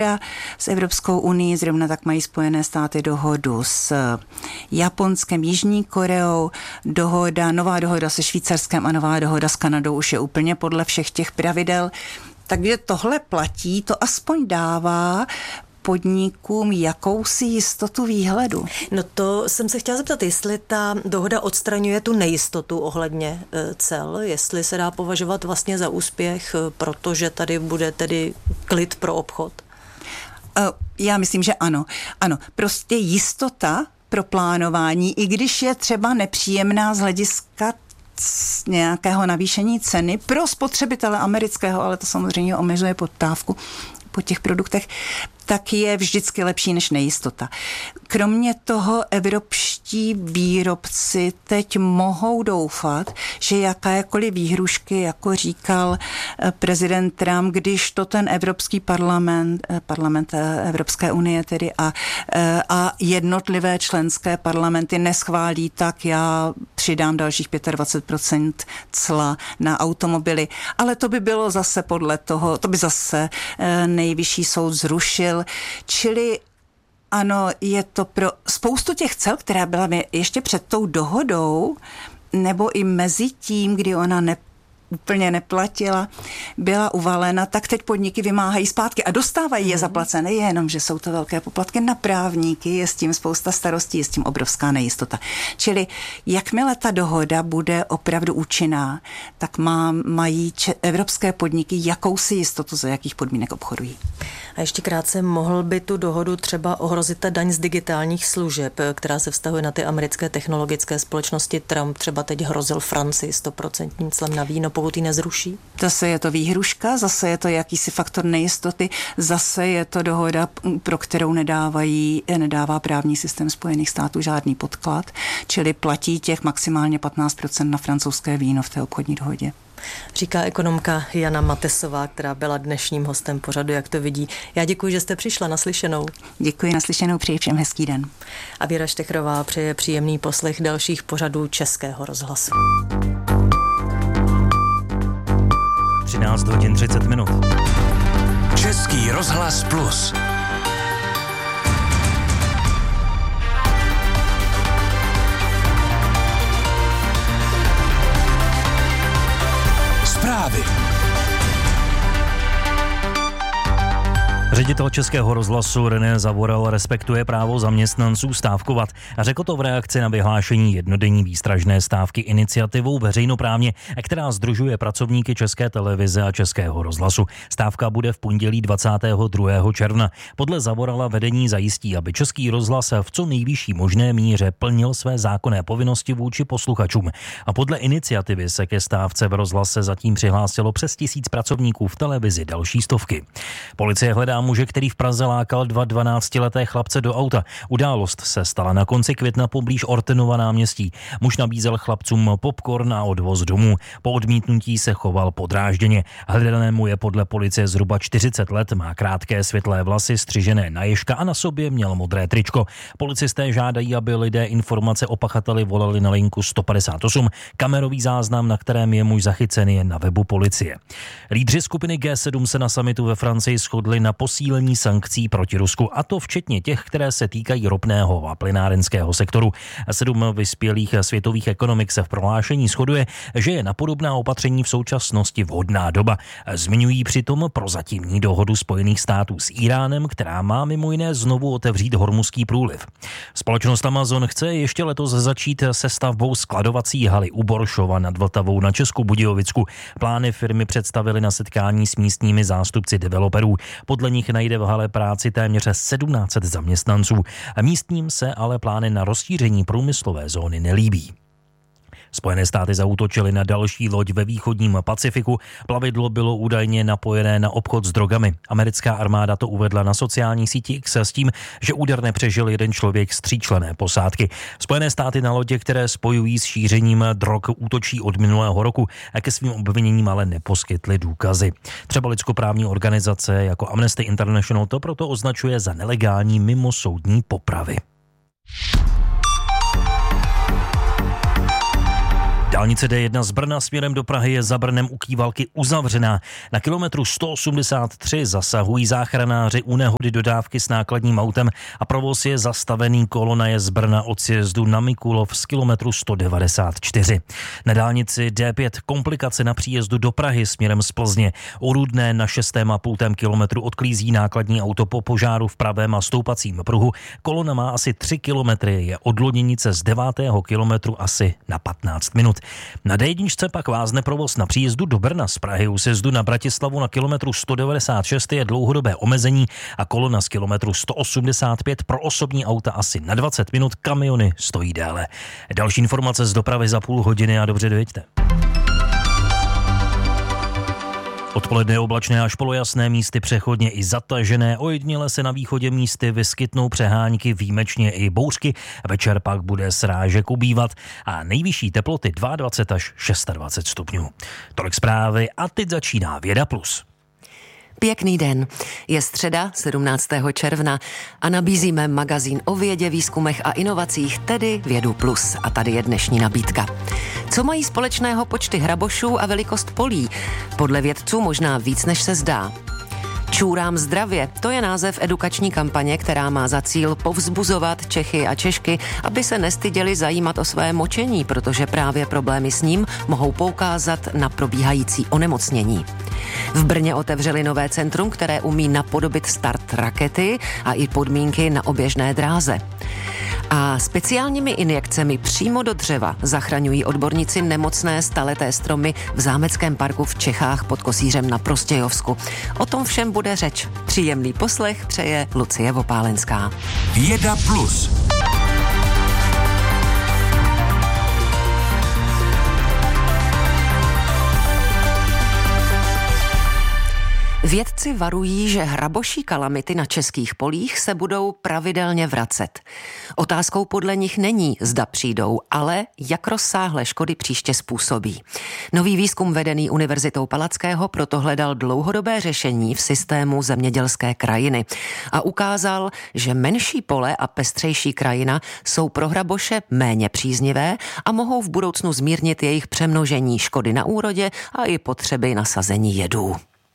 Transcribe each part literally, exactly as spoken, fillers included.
dohoda s Evropskou unií, zrovna tak mají Spojené státy dohodu s Japonskem, Jižní Koreou, dohoda, nová dohoda se Švýcarskem a nová dohoda s Kanadou už je úplně podle všech těch pravidel. Takže tohle platí, to aspoň dává podnikům jakousi jistotu výhledu. No to jsem se chtěla zeptat, jestli ta dohoda odstraňuje tu nejistotu ohledně cel, jestli se dá považovat vlastně za úspěch, protože tady bude tedy klid pro obchod. Já myslím, že ano. Ano, prostě jistota pro plánování, i když je třeba nepříjemná z hlediska z nějakého navýšení ceny pro spotřebitele amerického, ale to samozřejmě omezuje poptávku po těch produktech, tak je vždycky lepší než nejistota. Kromě toho evropští výrobci teď mohou doufat, že jakékoliv výhrušky, jako říkal prezident Trump, když to ten Evropský parlament, parlament Evropské unie tedy a, a jednotlivé členské parlamenty neschválí, tak já přidám dalších dvacet pět procent cla na automobily. Ale to by bylo zase podle toho, to by zase nejvyšší soud zrušil. Čili ano, je to pro spoustu těch cel, která byla ještě před tou dohodou, nebo i mezi tím, kdy ona ne, úplně neplatila, byla uvalena, tak teď podniky vymáhají zpátky a dostávají je zaplacené, jenom, že jsou to velké poplatky na právníky, je s tím spousta starostí, je s tím obrovská nejistota. Čili jakmile ta dohoda bude opravdu účinná, tak má, mají če- evropské podniky jakousi jistotu, za jakých podmínek obchodují. A ještě krátce, mohl by tu dohodu třeba ohrozit ta daň z digitálních služeb, která se vztahuje na ty americké technologické společnosti. Trump třeba teď hrozil Francii stoprocentním clem na víno, pokud ji nezruší? Zase je to výhruška, zase je to jakýsi faktor nejistoty, zase je to dohoda, pro kterou nedávají, nedává právní systém Spojených států žádný podklad, čili platí těch maximálně patnáct procent na francouzské víno v té obchodní dohodě. Říká ekonomka Jana Matesová, která byla dnešním hostem pořadu, jak to vidí. Já děkuji, že jste přišla, naslyšenou. Děkuji, naslyšenou, přeji všem hezký den. A Věra Štechrová přeje příjemný poslech dalších pořadů Českého rozhlasu. třináct hodin třicet minut. Český rozhlas plus. Zprávy. Ředitel Českého rozhlasu René Zavoral respektuje právo zaměstnanců stávkovat a řekl to v reakci na vyhlášení jednodenní výstražné stávky iniciativou veřejnoprávně, která sdružuje pracovníky České televize a Českého rozhlasu. Stávka bude v pondělí dvacátého druhého června. Podle Zavorala vedení zajistí, aby Český rozhlas v co nejvyšší možné míře plnil své zákonné povinnosti vůči posluchačům. A podle iniciativy se ke stávce v rozhlase zatím přihlásilo přes tisíc pracovníků, v televizi další stovky. Policie hledá muže, který v Praze lákal dva dvanáctileté chlapce do auta. Událost se stala na konci května poblíž Ortenova náměstí. Muž nabízel chlapcům popcorn a odvoz domů. Po odmítnutí se choval podrážděně. Hledanému je podle policie zhruba čtyřicet let, má krátké světlé vlasy, střižené na ježka a na sobě měl modré tričko. Policisté žádají, aby lidé informace o pachateli volali na linku sto padesát osm. Kamerový záznam, na kterém je muž zachycený, je na webu policie. Lídři skupiny G sedm se na summitu ve Francii shodli na posílení sankcí proti Rusku, a to včetně těch, které se týkají ropného a plynárenského sektoru. Sedm vyspělých světových ekonomik se v prohlášení shoduje, že je na podobná opatření v současnosti vhodná doba. Zmiňují přitom prozatímní dohodu Spojených států s Íránem, která má mimo jiné znovu otevřít Hormuzský průliv. Společnost Amazon chce ještě letos začít se stavbou skladovací haly u Boršova nad Vltavou na Českobudějovicku. Plány firmy představili na setkání s místními zástupci developerů. Podle nich najde v hale práci téměř sedmnáct set zaměstnanců. Místním se ale plány na rozšíření průmyslové zóny nelíbí. Spojené státy zaútočily na další loď ve východním Pacifiku. Plavidlo bylo údajně napojené na obchod s drogami. Americká armáda to uvedla na sociální síti X s tím, že úder nepřežil jeden člověk z tříčlenné posádky. Spojené státy na lodě, které spojují s šířením drog, útočí od minulého roku a ke svým obviněním ale neposkytly důkazy. Třeba lidskoprávní organizace jako Amnesty International to proto označuje za nelegální mimosoudní popravy. Dálnice D jedna z Brna směrem do Prahy je za Brnem u Kývalky uzavřená. Na kilometru sto osmdesát tři zasahují záchranáři u nehody dodávky s nákladním autem a provoz je zastavený. Kolona je z Brna od sjezdu na Mikulov z kilometru sto devadesát čtyři. Na dálnici D pět komplikace na příjezdu do Prahy směrem z Plzně. U Rudné na šestém a půltém kilometru odklízí nákladní auto po požáru v pravém a stoupacím pruhu. Kolona má asi tři kilometry, je od Loděnice z devátého kilometru asi na patnáct minut. Na D jedna pak vázne provoz na příjezdu do Brna z Prahy. U sjezdu na Bratislavu na kilometru sto devadesát šest je dlouhodobé omezení a kolona z kilometru sto osmdesát pět pro osobní auta asi na dvacet minut, kamiony stojí déle. Další informace z dopravy za půl hodiny a dobře dojeďte. Odpoledne je oblačné až polojasné, místy přechodně i zatažené, ojediněle se na východě místy vyskytnou přehánky, výjimečně i bouřky, večer pak bude srážek ubývat a nejvyšší teploty dvacet dva až dvacet šest stupňů. Tolik zprávy a teď začíná Věda plus. Pěkný den. Je středa sedmnáctého června a nabízíme magazín o vědě, výzkumech a inovacích, tedy Vědu plus. A tady je dnešní nabídka. Co mají společného počty hrabošů a velikost polí? Podle vědců možná víc, než se zdá. Čůrám zdravě, to je název edukační kampaně, která má za cíl povzbuzovat Čechy a Češky, aby se nestyděli zajímat o své močení, protože právě problémy s ním mohou poukázat na probíhající onemocnění. V Brně otevřeli nové centrum, které umí napodobit start rakety a i podmínky na oběžné dráze. A speciálními injekcemi přímo do dřeva zachraňují odborníci nemocné staleté stromy v Zámeckém parku v Čechách pod Kosířem na Prostějovsku. O tom všem bude řeč. Příjemný poslech přeje Lucie Vopálenská. Věda plus. Vědci varují, že hraboší kalamity na českých polích se budou pravidelně vracet. Otázkou podle nich není, zda přijdou, ale jak rozsáhlé škody příště způsobí. Nový výzkum vedený Univerzitou Palackého proto hledal dlouhodobé řešení v systému zemědělské krajiny a ukázal, že menší pole a pestřejší krajina jsou pro hraboše méně příznivé a mohou v budoucnu zmírnit jejich přemnožení, škody na úrodě a i potřeby nasazení jedů.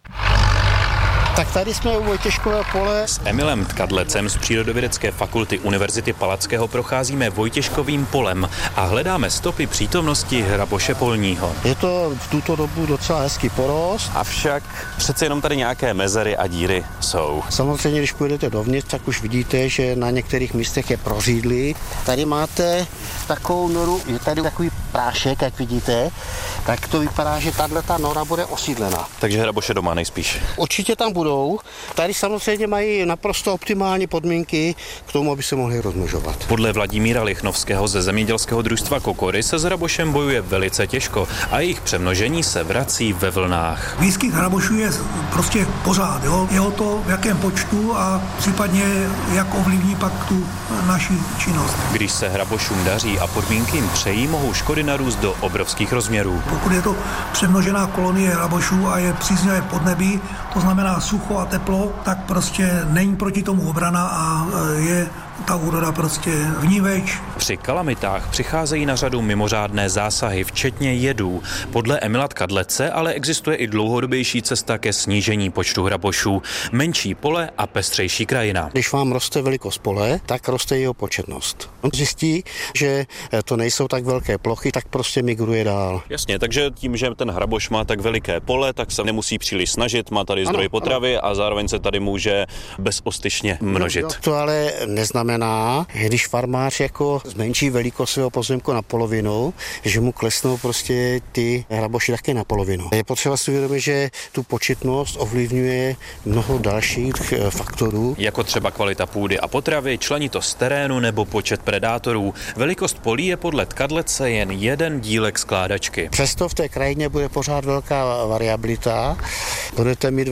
Tak tady jsme u Vojtěškového pole. S Emilem Tkadlecem z Přírodovědecké fakulty Univerzity Palackého procházíme Vojtěškovým polem a hledáme stopy přítomnosti hraboše polního. Je to v tuto dobu docela hezký porost. Avšak přece jenom tady nějaké mezery a díry jsou. Samozřejmě, když půjdete dovnitř, tak už vidíte, že na některých místech je prořídlý. Tady máte takovou noru, je tady takový prášek, jak vidíte, tak to vypadá, že tato nora bude osídlena. Takže hraboše doma nejspíš. Určitě tam budou. Tady samozřejmě mají naprosto optimální podmínky k tomu, aby se mohli rozmnožovat. Podle Vladimíra Lichnovského ze zemědělského družstva Kokory se s hrabošem bojuje velice těžko a jejich přemnožení se vrací ve vlnách. Výskyt hrabošů je prostě pořád, jo? Je o to, v jakém počtu a případně jak ovlivní pak tu naši činnost. Když se hrabošům daří a podmínky jim přejí, mohou škody narůst do obrovských rozměrů. Pokud je to přemnožená kolonie hrabošů a je příznivé podnebí, to znamená sucho a teplo, tak prostě není proti tomu obrana a je ta úroda prostě vníveč. Při kalamitách přicházejí na řadu mimořádné zásahy, včetně jedů. Podle Emila Tkadlece ale existuje i dlouhodobější cesta ke snížení počtu hrabošů. Menší pole a pestřejší krajina. Když vám roste velikost pole, tak roste jeho početnost. On zjistí, že to nejsou tak velké plochy, tak prostě migruje dál. Jasně, takže tím, že ten hraboš má tak veliké pole, tak se nemusí příliš snažit, má tady zdroj ano, potravy ano. A zároveň se tady může bezostyšně množit. No, to ale neznamená, že když farmář jako zmenší velikost svého pozemku na polovinu, že mu klesnou prostě ty hraboši také na polovinu. Je potřeba si uvědomit, že tu početnost ovlivňuje mnoho dalších faktorů. Jako třeba kvalita půdy a potravy, členitost terénu nebo počet predátorů. Velikost polí je podle Tkadlece jen jeden dílek skládačky. Přesto v té krajině bude pořád velká variabilita. Budete mít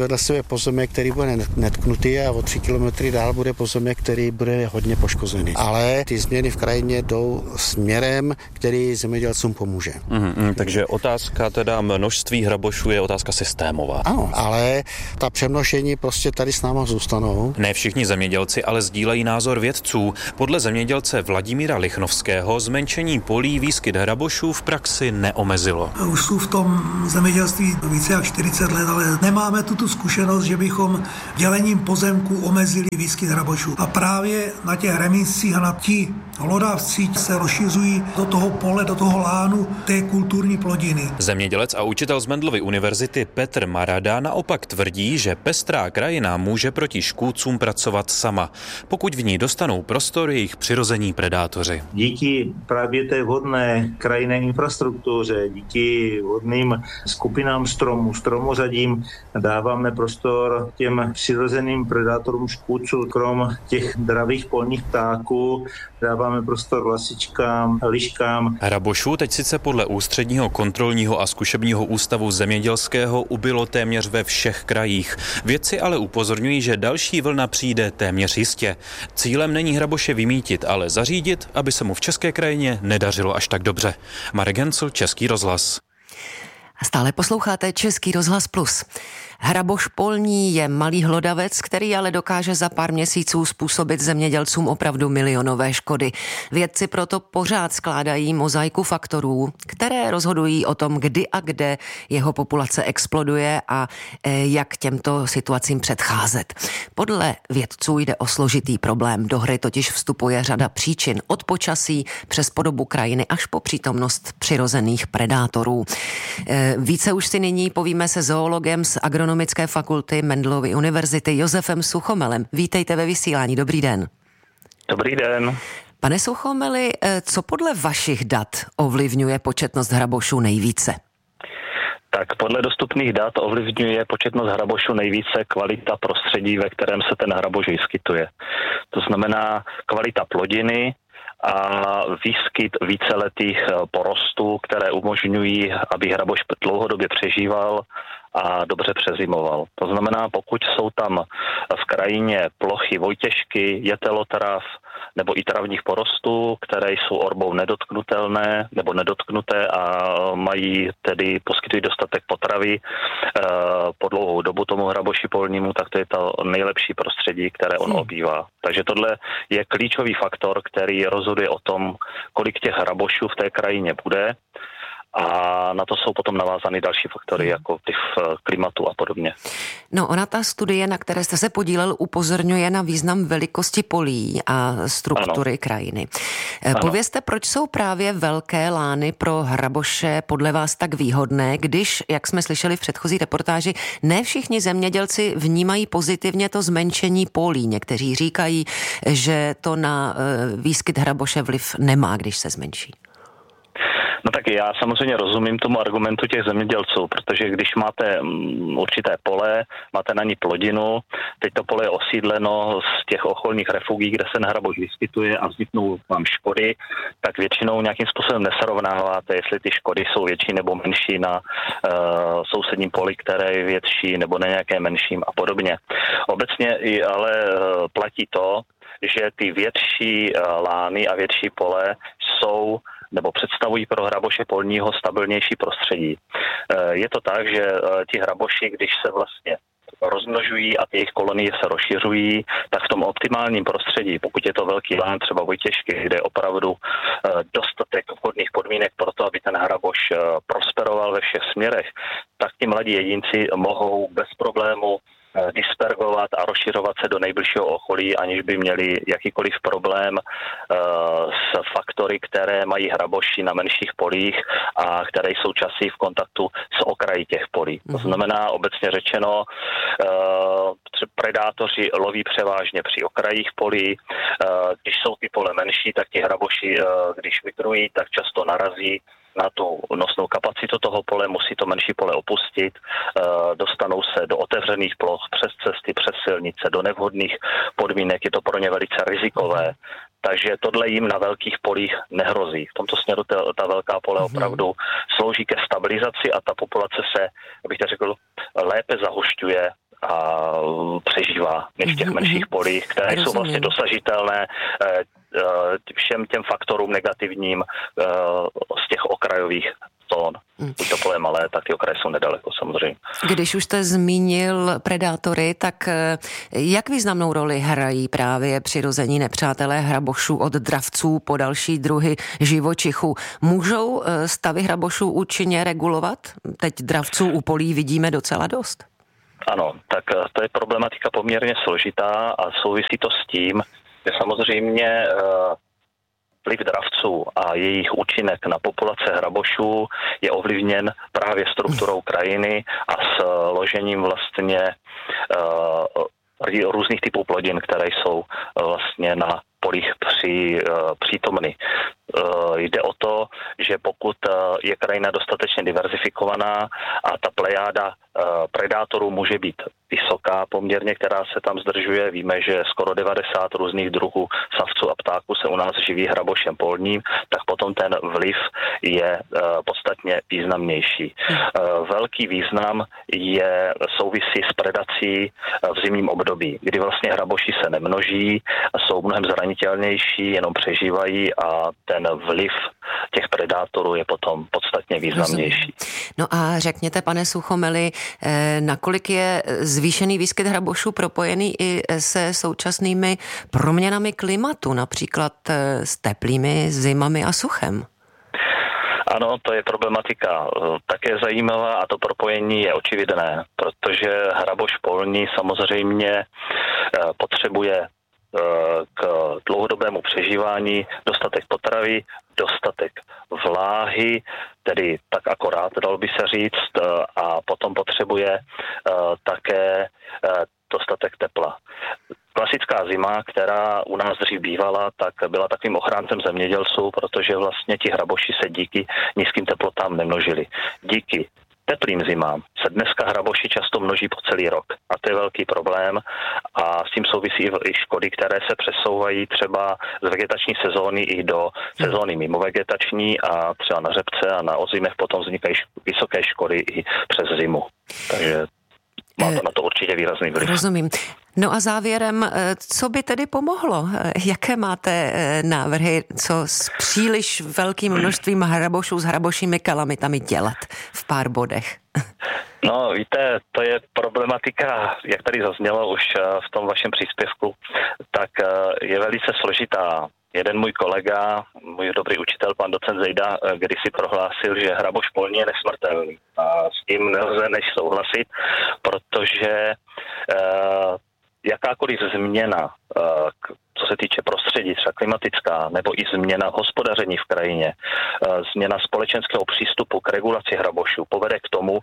vedle sebe pozemek, který bude netknutý a o tři kilometry dál bude pozemek, který bude hodně poškozený. Ale ty změny v krajině jdou směrem, který zemědělcům pomůže. Mm-hmm, takže otázka teda množství hrabošů je otázka systémová. Ano, ale ta přemnožení prostě tady s náma zůstanou. Ne všichni zemědělci ale sdílejí názor vědců. Podle zemědělce Vladimíra Lichnovského zmenšení polí výskyt hrabošů v praxi neomezilo. Už jsou v tom zemědělství více jak čtyřicet let, ale nemáme tu zkušenost, že bychom dělením pozemku omezili výskyt hrabošů. A právě na těch remízcích a na ti hlodavci se rozšiřují do toho pole, do toho lánu té kulturní plodiny. Zemědělec a učitel z Mendelovy univerzity Petr Marada naopak tvrdí, že pestrá krajina může proti škůdcům pracovat sama, pokud v ní dostanou prostor jejich přirození predátoři. Díky právě té vhodné krajinné infrastruktuře, díky vhodným skupinám stromů, stromořadím dáváme prostor těm přirozeným predátorům škůdců. Krom těch dravých polních ptáků dáváme prostor lasičkám, liškám. Hrabošů teď sice podle Ústředního kontrolního a zkušebního ústavu zemědělského ubylo téměř ve všech krajích. Vědci ale upozorňují, že další vlna přijde téměř jistě. Cílem není hraboše vymítit, ale zařídit, aby se mu v české krajině nedařilo až tak dobře. Marek Hencl, Český rozhlas. Stále posloucháte Český rozhlas Plus. Hraboš polní je malý hlodavec, který ale dokáže za pár měsíců způsobit zemědělcům opravdu milionové škody. Vědci proto pořád skládají mozaiku faktorů, které rozhodují o tom, kdy a kde jeho populace exploduje a jak těmto situacím předcházet. Podle vědců jde o složitý problém. Do hry totiž vstupuje řada příčin od počasí přes podobu krajiny až po přítomnost přirozených predátorů. Více už si nyní povíme se zoologem z Agronomické fakulty Mendelovy univerzity Josefem Suchomelem. Vítejte ve vysílání. Dobrý den. Dobrý den. Pane Suchomeli, co podle vašich dat ovlivňuje početnost hrabošů nejvíce? Tak podle dostupných dat ovlivňuje početnost hrabošů nejvíce kvalita prostředí, ve kterém se ten hraboš vyskytuje. To znamená kvalita plodiny a výskyt víceletých porostů, které umožňují, aby hraboš dlouhodobě přežíval a dobře přezimoval. To znamená, pokud jsou tam v krajině plochy vojtěžky, jetelotrav nebo i travních porostů, které jsou orbou nedotknutelné nebo nedotknuté a mají tedy poskytují dostatek potravy e, po dlouhou dobu tomu hraboši polnímu, tak to je to nejlepší prostředí, které on hmm. obývá. Takže tohle je klíčový faktor, který rozhoduje o tom, kolik těch hrabošů v té krajině bude. A na to jsou potom navázány další faktory, jako typ klimatu a podobně. No, ona ta studie, na které jste se podílel, upozorňuje na význam velikosti polí a struktury ano. krajiny. Ano. Povězte, proč jsou právě velké lány pro hraboše podle vás tak výhodné, když, jak jsme slyšeli v předchozí reportáži, ne všichni zemědělci vnímají pozitivně to zmenšení polí. Někteří říkají, že to na výskyt hraboše vliv nemá, když se zmenší. No tak já samozřejmě rozumím tomu argumentu těch zemědělců, protože když máte určité pole, máte na ní plodinu, teď to pole je osídleno z těch okolních refugií, kde se hraboš vyskytuje a vzniknou vám škody, tak většinou nějakým způsobem nesrovnáváte, jestli ty škody jsou větší nebo menší na uh, sousedním poli, které je větší, nebo na nějaké menším a podobně. Obecně ale uh, platí to, že ty větší uh, lány a větší pole jsou nebo představují pro hraboše polního stabilnější prostředí. Je to tak, že ti hraboši, když se vlastně rozmnožují a jejich kolonie se rozšiřují, tak v tom optimálním prostředí, pokud je to velký lán, třeba vojtěžky, kde je opravdu dostatek vhodných podmínek pro to, aby ten hraboš prosperoval ve všech směrech, tak ti mladí jedinci mohou bez problému dispergovat a rozšiřovat se do nejbližšího okolí, aniž by měli jakýkoliv problém uh, s faktory, které mají hraboši na menších polích a které jsou časí v kontaktu s okraji těch polí. Mm-hmm. To znamená, obecně řečeno, uh, predátoři loví převážně při okrajích polí. Uh, když jsou ty pole menší, tak ti hraboši, uh, když migrují, tak často narazí na tu nosnou kapacitu toho pole, musí to menší pole opustit, dostanou se do otevřených ploch, přes cesty, přes silnice, do nevhodných podmínek, je to pro ně velice rizikové. Takže tohle jim na velkých polích nehrozí. V tomto směru ta, ta velká pole opravdu slouží ke stabilizaci a ta populace se, abych to řekl, lépe zahušťuje a přežívá než v těch menších polích, které jsou vlastně dosažitelné všem těm faktorům negativním z těch okrajových zón. Buď to pole malé, tak ty okraje jsou nedaleko samozřejmě. Když už jste zmínil predátory, tak jak významnou roli hrají právě přirození nepřátelé hrabošů od dravců po další druhy živočichů? Můžou stavy hrabošů účinně regulovat? Teď dravců u polí vidíme docela dost. Ano, tak to je problematika poměrně složitá a souvisí to s tím, že samozřejmě vliv dravců a jejich účinek na populace hrabošů je ovlivněn právě strukturou krajiny a s ložením vlastně uh, různých typů plodin, které jsou vlastně na polích při, uh, přítomny. Uh, jde o to, že pokud uh, je krajina dostatečně diverzifikovaná a ta plejáda uh, predátorů může být vysoká poměrně, která se tam zdržuje. Víme, že skoro devadesát různých druhů savců a ptáků se u nás živí hrabošem polním, tak potom ten vliv je uh, podstatně významnější. Uh, velký význam je souvisí s predací v zimním období, kdy vlastně hraboši se nemnoží, jsou mnohem zranitelnější, jenom přežívají a ten vliv těch predátorů je potom podstatně významnější. No a řekněte, pane Suchomeli, nakolik je zvýšený výskyt hrabošů propojený i se současnými proměnami klimatu, například s teplými zimami a suchem? Ano, to je problematika také zajímavá a to propojení je očividné, protože hraboš polní samozřejmě potřebuje k dlouhodobému přežívání dostatek potravy, dostatek vláhy, tedy tak akorát, dalo by se říct, a potom potřebuje také dostatek tepla. Klasická zima, která u nás dřív bývala, tak byla takovým ochráncem zemědělců, protože vlastně ti hraboši se díky nízkým teplotám nemnožili. Díky teplým zimám se dneska hraboši často množí po celý rok a to je velký problém a s tím souvisí i škody, které se přesouvají třeba z vegetační sezóny i do sezóny mimo vegetační a třeba na řepce a na ozimech potom vznikají vysoké škody i přes zimu. Takže má to na to určitě výrazný vliv. Rozumím. No a závěrem, co by tedy pomohlo? Jaké máte návrhy, co s příliš velkým množstvím hrabošů s hrabošími kalamitami dělat v pár bodech? No, víte, to je problematika, jak tady zaznělo už v tom vašem příspěvku, tak je velice složitá. Jeden můj kolega, můj dobrý učitel, pan docent Zejda, kdysi prohlásil, že hraboš polní je nesmrtelný. A s tím nelze než souhlasit, protože uh, jakákoliv změna, uh, co se týče prostředí, třeba klimatická, nebo i změna hospodaření v krajině, uh, změna společenského přístupu k regulaci hrabošů povede k tomu,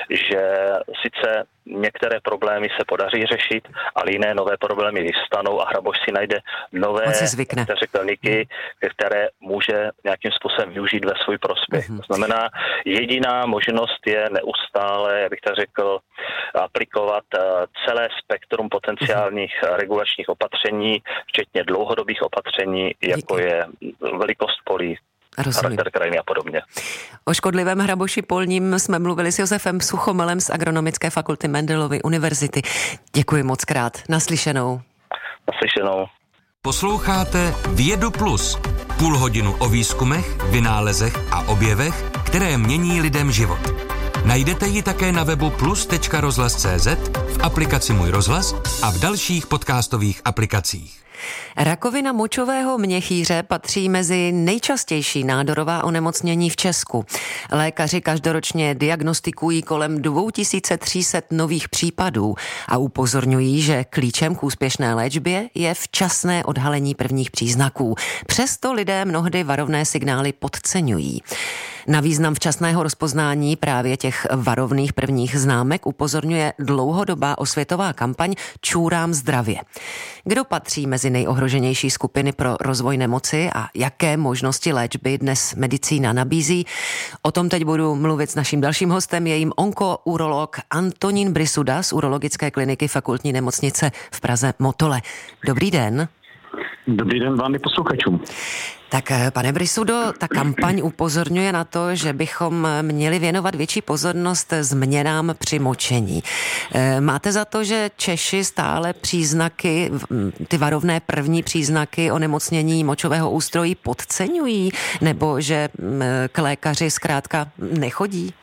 že sice některé problémy se podaří řešit, ale jiné nové problémy vyvstanou a hraboš si najde nové řekelníky, které může nějakým způsobem využít ve svůj prospěch. Mm-hmm. To znamená, jediná možnost je neustále, jak bych tak řekl, aplikovat celé spektrum potenciálních mm-hmm. regulačních opatření, včetně dlouhodobých opatření, jako Díky. je velikost polí, Rozumím. charakter krajiny a podobně. O škodlivém hraboši polním jsme mluvili s Josefem Suchomelem z Agronomické fakulty Mendelovy univerzity. Děkuji moc krát. Naslyšenou. Naslyšenou. Posloucháte Vědu Plus. Půl hodinu o výzkumech, vynálezech a objevech, které mění lidem život. Najdete ji také na webu plus tečka rozhlas tečka cé zet, v aplikaci Můj rozhlas a v dalších podcastových aplikacích. Rakovina močového měchýře patří mezi nejčastější nádorová onemocnění v Česku. Lékaři každoročně diagnostikují kolem dva tisíce tři sta nových případů a upozorňují, že klíčem k úspěšné léčbě je včasné odhalení prvních příznaků. Přesto lidé mnohdy varovné signály podceňují. Na význam včasného rozpoznání právě těch varovných prvních známek upozorňuje dlouhodobá osvětová kampaň Čůrám zdravě. Kdo patří mezi nejohroženější skupiny pro rozvoj nemoci a jaké možnosti léčby dnes medicína nabízí? O tom teď budu mluvit s naším dalším hostem, je jím onkourolog Antonín Brysuda z urologické kliniky Fakultní nemocnice v Praze Motole. Dobrý den. Dobrý den vám i posluchačům. Tak pane Brisudo, ta kampaň upozorňuje na to, že bychom měli věnovat větší pozornost změnám při močení. Máte za to, že Češi stále příznaky, ty varovné první příznaky onemocnění močového ústrojí podceňují, nebo že k lékaři zkrátka nechodí?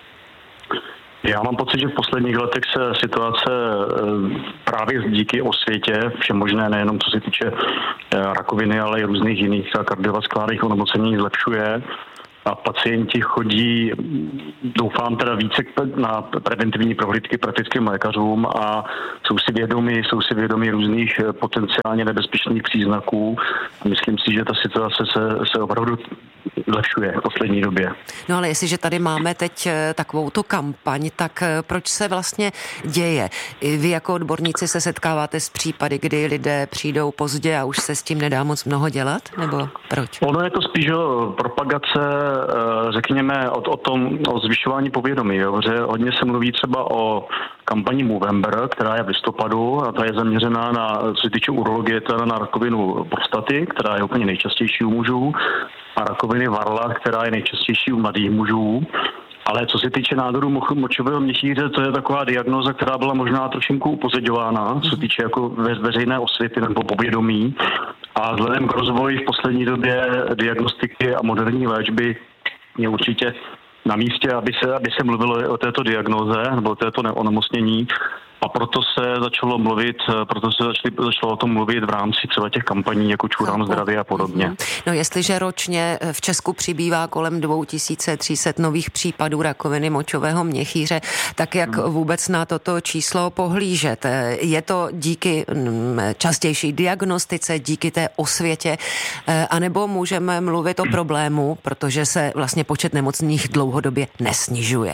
Já mám pocit, že v posledních letech se situace právě díky osvětě, všem možné nejenom co se týče rakoviny, ale i různých jiných kardiovaskulárních onemocnění zlepšuje. A pacienti chodí, doufám teda více na preventivní prohlídky praktickým lékařům a jsou si vědomi, jsou si vědomi různých potenciálně nebezpečných příznaků. Myslím si, že ta situace se, se opravdu zlepšuje v poslední době. No ale jestliže tady máme teď takovou tu kampaň, tak proč se vlastně děje? Vy jako odborníci se setkáváte s případy, kdy lidé přijdou pozdě a už se s tím nedá moc mnoho dělat? Nebo proč? Ono je to spíš o propagace, řekněme, o, o tom, o zvyšování povědomí. Jo? Že hodně se mluví třeba o kampani Movember, která je v listopadu a ta je zaměřená na, co se týče urologie, teda na rakovinu prostaty, která je úplně nejčastější u mužů, a rakoviny varla, která je nejčastější u mladých mužů. Ale co se týče nádoru močového měchýře, to je taková diagnóza, která byla možná trošinku upozaďována, co se týče jako ve, veřejné osvěty nebo povědomí. A vzhledem k rozvoji v poslední době diagnostiky a moderní léčby je určitě na místě, aby se, aby se mluvilo o této diagnóze nebo o této onemocnění. A proto se začalo mluvit, proto se začali, začalo o tom mluvit v rámci třeba těch kampaní jako Čurám zdraví a podobně. No jestliže ročně v Česku přibývá kolem dva tisíce tři sta nových případů rakoviny močového měchýře, tak jak vůbec na toto číslo pohlížet? Je to díky častější diagnostice, díky té osvětě, anebo můžeme mluvit o problému, protože se vlastně počet nemocných dlouhodobě nesnižuje?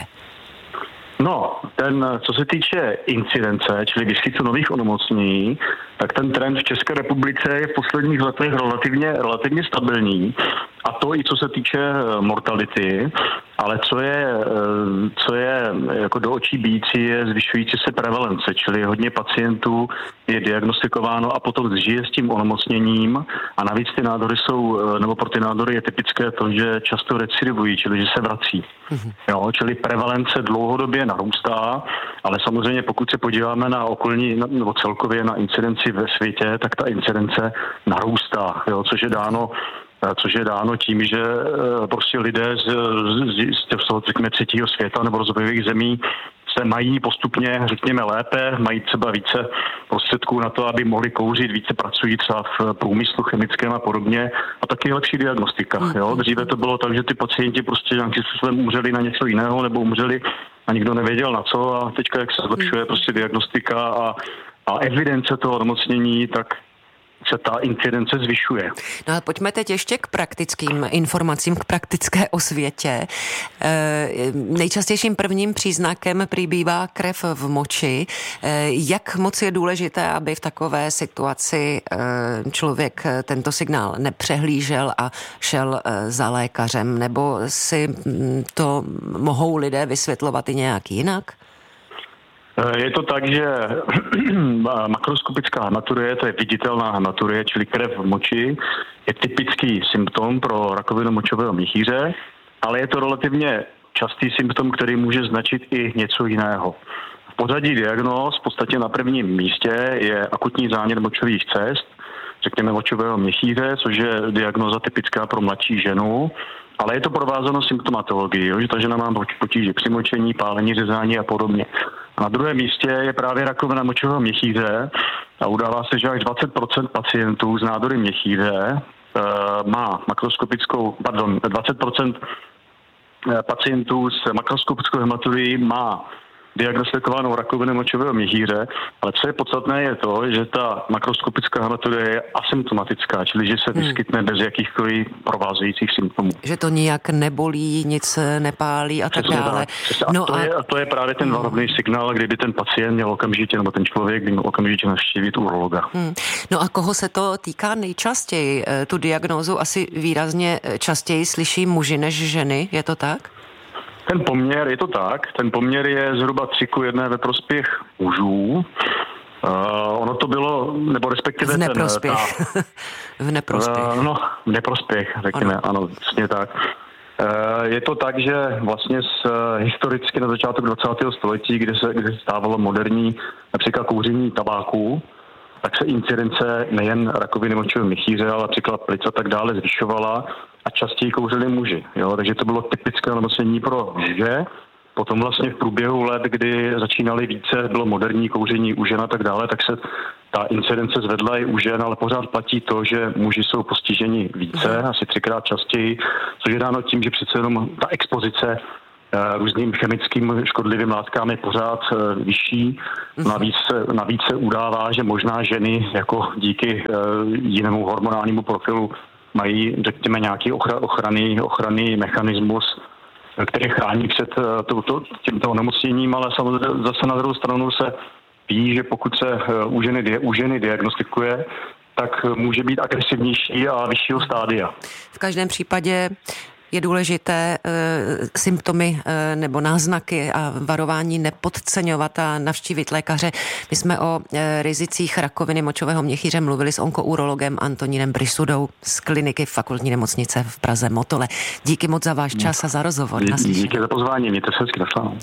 No, ten, co se týče incidence, čili výskytu nových onemocnění, tak ten trend v České republice je v posledních letech relativně, relativně stabilní. A to i co se týče mortality, ale co je, co je jako do očí bíjící, je zvyšující se prevalence, čili hodně pacientů je diagnostikováno a potom žije s tím onemocněním a navíc ty nádory jsou, nebo pro ty nádory je typické to, že často recidivují, čili že se vrací. Mm-hmm. Jo, čili prevalence dlouhodobě narůstá, ale samozřejmě pokud se podíváme na okolní, nebo celkově na incidenci ve světě, tak ta incidence narůstá, jo, což je dáno což je dáno tím, že prostě lidé z, z, z toho, řekněme, třetího světa nebo rozvojových zemí se mají postupně, řekněme, lépe, mají třeba více prostředků na to, aby mohli kouřit, více pracují třeba v průmyslu chemickém a podobně a taky je lepší diagnostika. Jo? Dříve to bylo tak, že ty pacienti prostě nějakým způsobem umřeli na něco jiného nebo umřeli a nikdo nevěděl na co a teďka, jak se zlepšuje prostě diagnostika a, a evidence toho onemocnění, tak se ta incidence zvyšuje. No a pojďme teď ještě k praktickým informacím, k praktické osvětě. E, nejčastějším prvním příznakem přibývá krev v moči. E, jak moc je důležité, aby v takové situaci e, člověk tento signál nepřehlížel a šel e, za lékařem? Nebo si to mohou lidé vysvětlovat i nějak jinak? Je to tak, že makroskopická hematurie, to je viditelná hematurie, čili krev v moči, je typický symptom pro rakovinu močového měchýře, ale je to relativně častý symptom, který může značit i něco jiného. V pořadí diagnóz v podstatě na prvním místě je akutní zánět močových cest, řekněme močového měchýře, což je diagnóza typická pro mladší ženu, ale je to provázeno symptomatologií, že ta žena má potíže při močení, pálení, řezání a podobně. A na druhém místě je právě rakovina močového měchýře a udává se, že až dvacet procent pacientů s nádory měchýře e, má makroskopickou, pardon, dvacet procent pacientů s makroskopickou hematurií má diagnostikovanou rakovinu močového měchýře, ale co je podstatné je to, že ta makroskopická hematurie je asymptomatická, čili že se vyskytne hmm. bez jakýchkoliv provázejících symptomů. Že to nijak nebolí, nic nepálí a tak dále. A, no to a... Je, a to je právě ten varovný hmm. signál, kdyby ten pacient měl okamžitě, nebo ten člověk by měl okamžitě navštívit urologa. Hmm. No a koho se to týká nejčastěji? Tu diagnózu asi výrazně častěji slyší muži než ženy, je to tak? Ten poměr, je to tak, ten poměr je zhruba tři ku jedné ve prospěch mužů, Uh, ono to bylo, nebo respektive... V neprospěch. Ten, ta, v neprospěch. Uh, no, v neprospěch, řekněme, ano, ano přesně tak. Uh, je to tak, že vlastně z, uh, historicky na začátku dvacátého století, kde se, kde se stávalo moderní například kouření tabáku, tak se incidence nejen rakoviny močového měchýře, ale například plic a tak dále zvyšovala a častěji kouřili muži. Jo? Takže to bylo typické onemocnění pro muže. Potom vlastně v průběhu let, kdy začínali více, bylo moderní kouření u žen a tak dále, tak se ta incidence zvedla i u žen, ale pořád platí to, že muži jsou postiženi více, asi třikrát častěji, což je dáno tím, že přece jenom ta expozice různým chemickým škodlivým látkám je pořád vyšší. Navíc, navíc se udává, že možná ženy jako díky jinému hormonálnímu profilu mají, řekněme, nějaký ochranný, ochranný mechanismus, který chrání před touto, tímto onemocněním, ale samozřejmě zase na druhou stranu se ví, že pokud se u ženy, u ženy diagnostikuje, tak může být agresivnější a vyššího stádia. V každém případě je důležité e, symptomy e, nebo náznaky a varování nepodceňovat a navštívit lékaře. My jsme o e, rizicích rakoviny močového měchýře mluvili s onkourologem Antonínem Brysudou z kliniky Fakultní nemocnice v Praze Motole. Díky moc za váš čas a za rozhovor. Díky za pozvání, mějte se hezky, naslyšenou.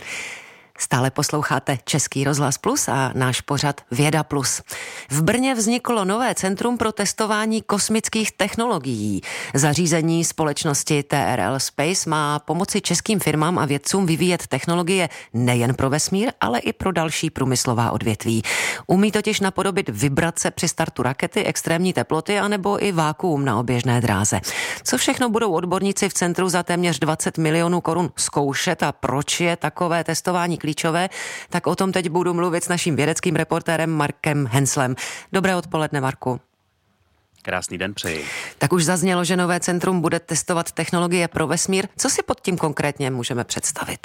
Stále posloucháte Český rozhlas Plus a náš pořad Věda Plus. V Brně vzniklo nové centrum pro testování kosmických technologií. Zařízení společnosti T R L Space má pomoci českým firmám a vědcům vyvíjet technologie nejen pro vesmír, ale i pro další průmyslová odvětví. Umí totiž napodobit vibrace při startu rakety, extrémní teploty anebo i vákuum na oběžné dráze. Co všechno budou odborníci v centru za téměř dvacet milionů korun zkoušet a proč je takové testování klíčové, tak o tom teď budu mluvit s naším vědeckým reportérem Markem Henslem. Dobré odpoledne, Marku. Krásný den přeji. Tak už zaznělo, že nové centrum bude testovat technologie pro vesmír. Co si pod tím konkrétně můžeme představit?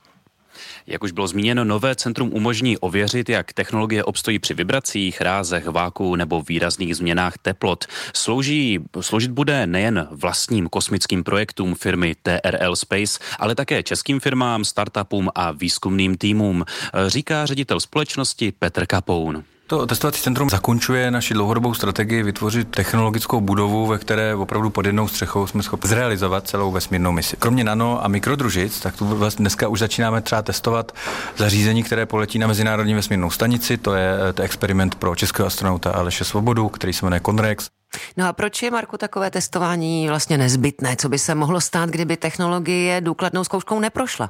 Jak už bylo zmíněno, nové centrum umožní ověřit, jak technologie obstojí při vibracích, rázech, váku nebo výrazných změnách teplot. Slouží, sloužit bude nejen vlastním kosmickým projektům firmy T R L Space, ale také českým firmám, startupům a výzkumným týmům, říká ředitel společnosti Petr Kapoun. To testovací centrum zakončuje naši dlouhodobou strategii vytvořit technologickou budovu, ve které opravdu pod jednou střechou jsme schopni zrealizovat celou vesmírnou misi. Kromě nano a mikrodružic, tak tu vlastně dneska už začínáme třeba testovat zařízení, které poletí na Mezinárodní vesmírnou stanici. To je, to je experiment pro českého astronauta Aleše Svobodu, který se jmenuje Conrex. No a proč je, Marku, takové testování vlastně nezbytné? Co by se mohlo stát, kdyby technologie důkladnou zkouškou neprošla?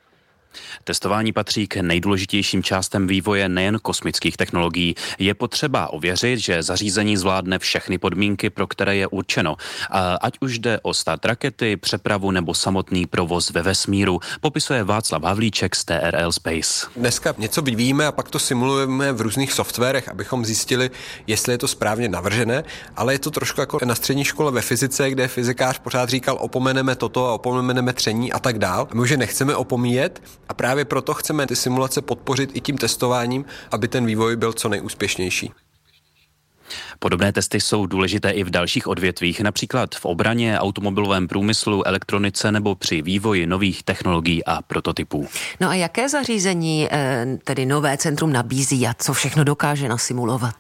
Testování patří k nejdůležitějším částem vývoje nejen kosmických technologií. Je potřeba ověřit, že zařízení zvládne všechny podmínky, pro které je určeno. Ať už jde o start rakety, přepravu nebo samotný provoz ve vesmíru, popisuje Václav Havlíček z T R L Space. Dneska něco vyvíjíme a pak to simulujeme v různých softwarech, abychom zjistili, jestli je to správně navržené, ale je to trošku jako na střední škole ve fyzice, kde fyzikář pořád říkal, opomeneme toto a opomeneme tření a tak dál. My už je nechceme opomíjet. A právě proto chceme ty simulace podpořit i tím testováním, aby ten vývoj byl co nejúspěšnější. Podobné testy jsou důležité i v dalších odvětvích, například v obraně, automobilovém průmyslu, elektronice nebo při vývoji nových technologií a prototypů. No a jaké zařízení tedy nové centrum nabízí a co všechno dokáže nasimulovat?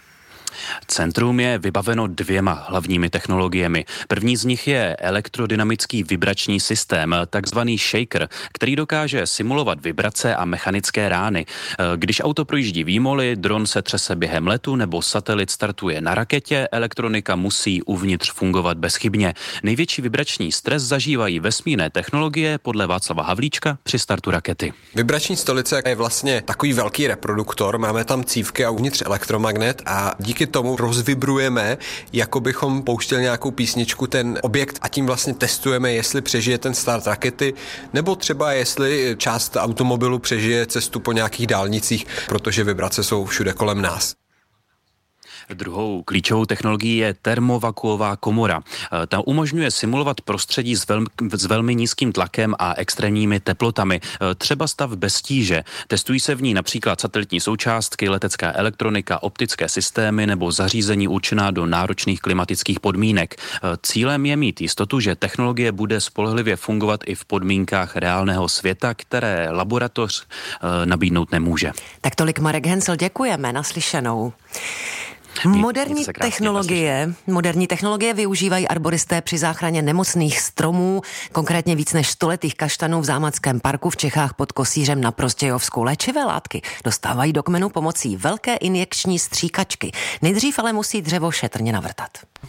Centrum je vybaveno dvěma hlavními technologiemi. První z nich je elektrodynamický vibrační systém, takzvaný shaker, který dokáže simulovat vibrace a mechanické rány. Když auto projíždí výmoly, dron se třese během letu nebo satelit startuje na raketě, elektronika musí uvnitř fungovat bezchybně. Největší vibrační stres zažívají vesmírné technologie podle Václava Havlíčka při startu rakety. Vibrační stolice je vlastně takový velký reproduktor, máme tam cívky a uvnitř elektromagnet a díky tomu rozvibrujeme, jako bychom pouštěli nějakou písničku ten objekt a tím vlastně testujeme, jestli přežije ten start rakety, nebo třeba jestli část automobilu přežije cestu po nějakých dálnicích, protože vibrace jsou všude kolem nás. Druhou klíčovou technologií je termovakuová komora. Ta umožňuje simulovat prostředí s, velmi, s velmi nízkým tlakem a extrémními teplotami. Třeba stav bez tíže. Testují se v ní například satelitní součástky, letecká elektronika, optické systémy nebo zařízení určená do náročných klimatických podmínek. Cílem je mít jistotu, že technologie bude spolehlivě fungovat i v podmínkách reálného světa, které laboratoř nabídnout nemůže. Tak tolik Marek Hensel, děkujeme, naslyšenou. Moderní technologie, moderní technologie využívají arboristé při záchraně nemocných stromů, konkrétně víc než stoletých kaštanů v Zámeckém parku v Čechách pod Kosířem na Prostějovsku. Léčivé látky dostávají do kmenu pomocí velké injekční stříkačky. Nejdřív ale musí dřevo šetrně navrtat.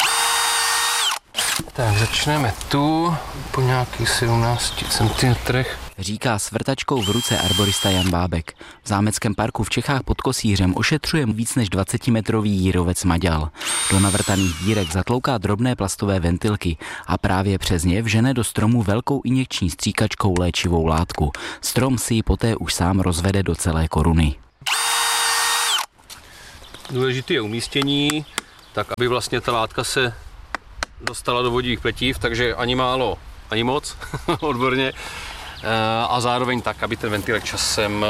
Tak začneme tu po nějakých sedmnácti centimetrech. Říká s vrtačkou v ruce arborista Jan Bábek. V Zámeckém parku v Čechách pod Kosířem ošetřuje víc než dvacetimetrový jírovec maďal. Do navrtaných dírek zatlouká drobné plastové ventilky a právě přes ně vžene do stromu velkou injekční stříkačkou léčivou látku. Strom si ji poté už sám rozvede do celé koruny. Důležité je umístění, tak aby vlastně ta látka se dostala do vodních pletiv, takže ani málo, ani moc, odborně. A zároveň tak, aby ten ventilek časem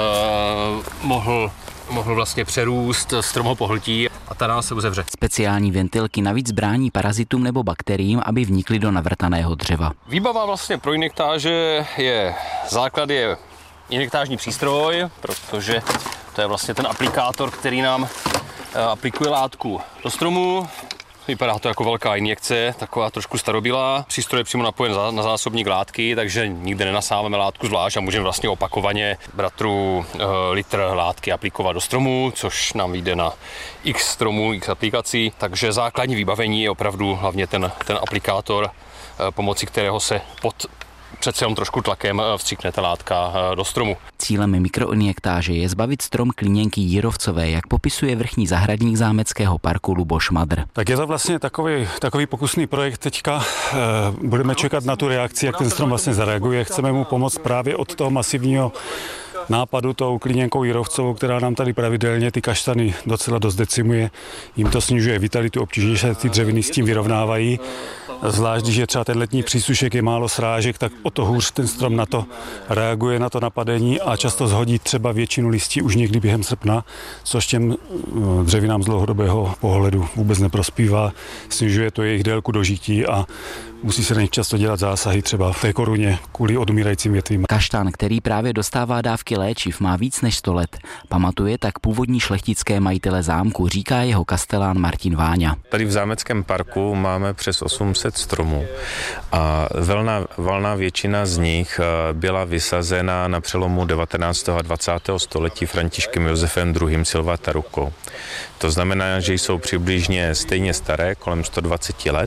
mohl, mohl vlastně přerůst, strom ho pohltí a ta rána se uzavře. Speciální ventilky navíc brání parazitům nebo bakteriím, aby vnikly do navrtaného dřeva. Výbava vlastně pro injektáže je, základ je injektážní přístroj, protože to je vlastně ten aplikátor, který nám aplikuje látku do stromu. Vypadá to jako velká injekce, taková trošku starobylá. Přístroj je přímo napojen na zásobník látky, takže nikde nenasáváme látku zvlášť a můžeme vlastně opakovaně bratru e, litr látky aplikovat do stromu, což nám vyjde na x stromů, x aplikací. Takže základní vybavení je opravdu hlavně ten, ten aplikátor, e, pomocí kterého se pod přece jenom trošku tlakem vstříkne ta látka do stromu. Cílem mikroinjektáže je zbavit strom klíněnky jírovcové, jak popisuje vrchní zahradník Zámeckého parku Luboš Madr. Tak je to vlastně takový, takový pokusný projekt teďka. Budeme čekat na tu reakci, jak ten strom vlastně zareaguje. Chceme mu pomoct právě od toho masivního nápadu tou klíněnkou jírovcovou, která nám tady pravidelně ty kaštany docela dost decimuje. Jim to snižuje vitalitu, obtížně se ty dřeviny s tím vyrovnávají. Zvlášť, když je třeba ten letní přísušek, je málo srážek, tak o to hůř ten strom na to reaguje, na to napadení a často zhodí třeba většinu listí už někdy během srpna, což těm dřevinám z dlouhodobého pohledu vůbec neprospívá. Snižuje to jejich délku dožití a musí se na nich často dělat zásahy třeba v té koruně kvůli odumírajícím větvím. Kaštan, který právě dostává dávky léčiv, má víc než sto let. Pamatuje tak původní šlechtické majitele zámku, říká jeho kastelán Martin Váňa. Tady v Zámeckém parku máme přes osm set stromů a valná, valná většina z nich byla vysazena na přelomu devatenáctého a dvacátého století Františkem Josefem druhým. Silva rukou. To znamená, že jsou přibližně stejně staré, kolem sto dvacet let.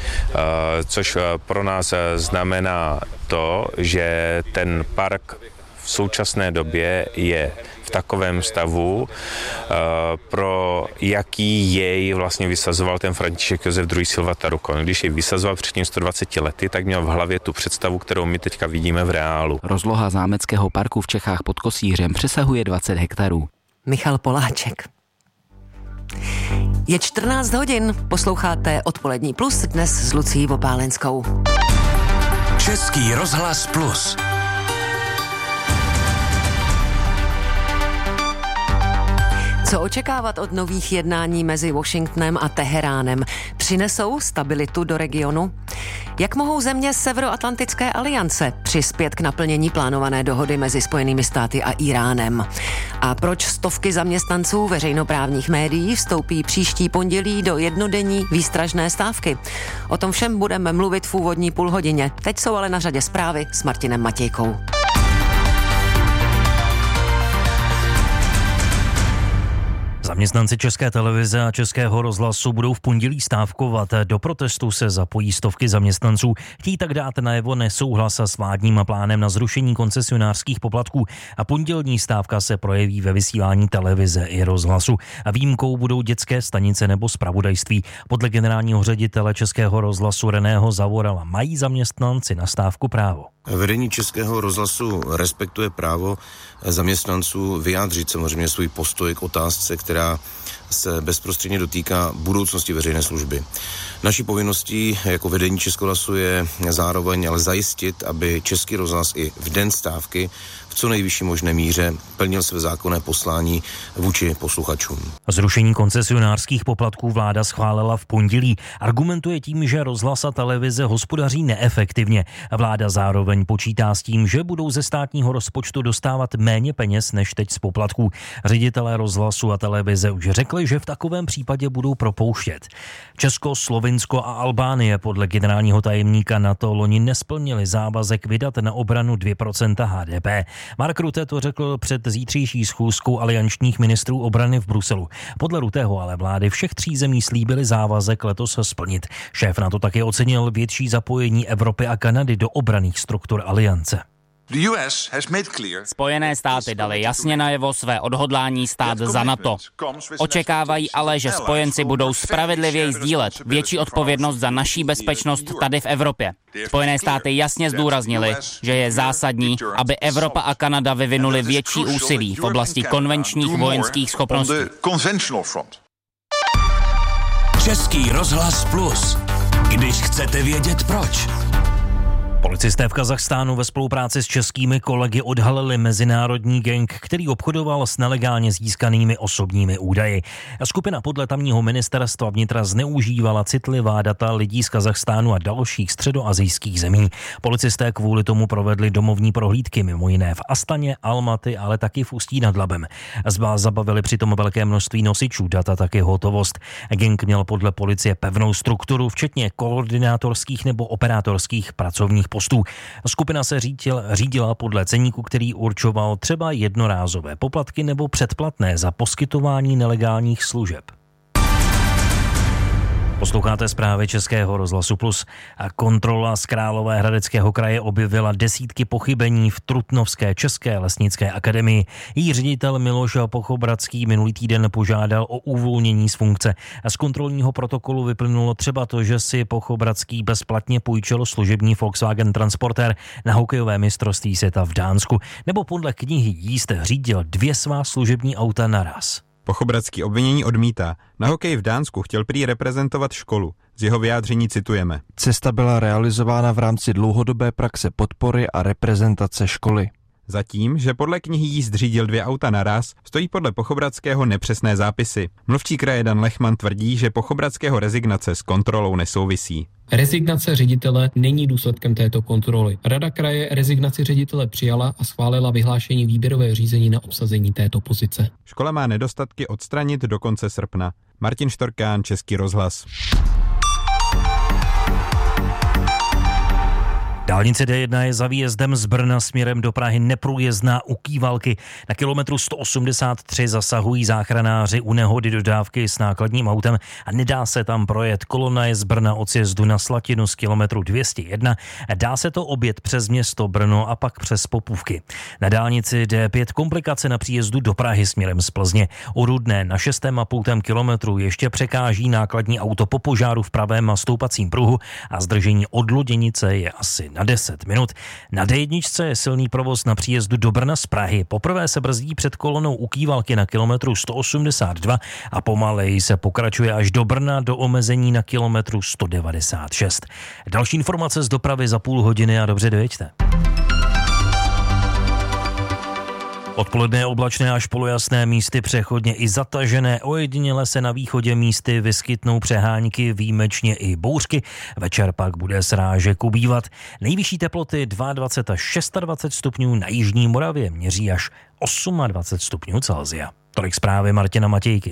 Což pro nás znamená to, že ten park v současné době je v takovém stavu, pro jaký jej vlastně vysazoval ten František Josef druhý. Silva rukou. Když jej vysazoval před tím sto dvaceti lety, tak měl v hlavě tu představu, kterou my teďka vidíme v reálu. Rozloha Zámeckého parku v Čechách pod Kosířem přesahuje dvacet hektarů. Michal Poláček. Je čtrnáct hodin, posloucháte Odpolední plus, dnes s Lucí Vopálenskou. Český rozhlas plus. Co očekávat od nových jednání mezi Washingtonem a Teheránem? Přinesou stabilitu do regionu? Jak mohou země Severoatlantické aliance přispět k naplnění plánované dohody mezi Spojenými státy a Iránem? A proč stovky zaměstnanců veřejnoprávních médií vstoupí příští pondělí do jednodenní výstražné stávky? O tom všem budeme mluvit v úvodní půlhodině. Teď jsou ale na řadě zprávy s Martinem Matějkou. Zaměstnanci České televize a Českého rozhlasu budou v pondělí stávkovat. Do protestu se zapojí stovky zaměstnanců. Chtějí tak dát najevo nesouhlas s vládním plánem na zrušení koncesionářských poplatků a pondělní stávka se projeví ve vysílání televize i rozhlasu. A výjimkou budou dětské stanice nebo zpravodajství. Podle generálního ředitele Českého rozhlasu Reného Zavorala mají zaměstnanci na stávku právo. Vedení Českého rozhlasu respektuje právo zaměstnanců vyjádřit samozřejmě svůj postoj k otázce, která se bezprostředně dotýká budoucnosti veřejné služby. Naší povinností jako vedení Českého rozhlasu je zároveň ale zajistit, aby Český rozhlas i v den stávky v co nejvyšší možné míře plnil své zákonné poslání vůči posluchačům. Zrušení koncesionářských poplatků vláda schválila v pondělí. Argumentuje tím, že rozhlas a televize hospodaří neefektivně. Vláda zároveň počítá s tím, že budou ze státního rozpočtu dostávat méně peněz než teď z poplatků. Ředitelé rozhlasu a televize už řekli, že v takovém případě budou propouštět. Česko, Slovinsko a Albánie podle generálního tajemníka NATO loni nesplnili závazek vydat na obranu dvě procenta H D P. Mark Rutte to řekl před zítřejší schůzkou aliančních ministrů obrany v Bruselu. Podle Rutteho ale vlády všech tří zemí slíbily závazek letos splnit. Šéf NATO také ocenil větší zapojení Evropy a Kanady do obranných struktur aliance. Spojené státy dali jasně najevo své odhodlání stát za NATO. Očekávají ale, že spojenci budou spravedlivěji sdílet větší odpovědnost za naší bezpečnost tady v Evropě. Spojené státy jasně zdůraznili, že je zásadní, aby Evropa a Kanada vyvinuli větší úsilí v oblasti konvenčních vojenských schopností. Český rozhlas Plus. Když chcete vědět proč. Policisté v Kazachstánu ve spolupráci s českými kolegy odhalili mezinárodní gang, který obchodoval s nelegálně získanými osobními údaji. Skupina podle tamního ministerstva vnitra zneužívala citlivá data lidí z Kazachstánu a dalších středoasijských zemí. Policisté kvůli tomu provedli domovní prohlídky mimo jiné v Astaně, Almaty, ale taky v Ústí nad Labem. Zabavili přitom velké množství nosičů dat a taky hotovost. Gang měl podle policie pevnou strukturu, včetně koordinátorských nebo operátorských pracovních postů. Skupina se řídil, řídila podle ceníku, který určoval třeba jednorázové poplatky nebo předplatné za poskytování nelegálních služeb. Posloucháte zprávy Českého rozhlasu Plus. A kontrola z Královéhradeckého kraje objevila desítky pochybení v Trutnovské české lesnické akademii. Její ředitel Miloš Pochobradský minulý týden požádal o uvolnění z funkce. A z kontrolního protokolu vyplynulo třeba to, že si Pochobradský bezplatně půjčil služební Volkswagen Transporter na hokejové mistrovství světa v Dánsku. Nebo podle knihy jízd řídil dvě svá služební auta naraz. Pochobradský obvinění odmítá. Na hokeji v Dánsku chtěl prý reprezentovat školu. Z jeho vyjádření citujeme. Cesta byla realizována v rámci dlouhodobé praxe podpory a reprezentace školy. Zatím, že podle knihy jízd řídil dvě auta naraz, stojí podle Pochobradského nepřesné zápisy. Mluvčí kraje Dan Lechman tvrdí, že Pochobradského rezignace s kontrolou nesouvisí. Rezignace ředitele není důsledkem této kontroly. Rada kraje rezignaci ředitele přijala a schválila vyhlášení výběrového řízení na obsazení této pozice. Škola má nedostatky odstranit do konce srpna. Martin Štorkán, Český rozhlas. Dálnice D jedna je za výjezdem z Brna směrem do Prahy neprůjezdná u Kývalky. Na kilometru sto osmdesát tři zasahují záchranáři u nehody dodávky s nákladním autem a nedá se tam projet. Kolona je z Brna od sjezdu na Slatinu z kilometru dvě stě jedna. Dá se to objet přes město Brno a pak přes Popůvky. Na dálnici D pět komplikace na příjezdu do Prahy směrem z Plzně. U Rudné na šestém a půltém kilometru ještě překáží nákladní auto po požáru v pravém a stoupacím pruhu a zdržení od Loděnice je asi na deset minut. Na D jedna je silný provoz na příjezdu do Brna z Prahy. Poprvé se brzdí před kolonou u Kývalky na kilometru sto osmdesát dva a pomaleji se pokračuje až do Brna do omezení na kilometru sto devadesát šest. Další informace z dopravy za půl hodiny a dobře dojeďte. Odpoledne oblačné až polojasné, místy přechodně i zatažené, ojediněle se na východě místy vyskytnou přehánky, výjimečně i bouřky. Večer pak bude srážek ubývat. Nejvyšší teploty dvacet dva až dvacet šest stupňů, na jižní Moravě měří až dvacet osm stupňů Celsia. Tolik zprávy Martina Matějky.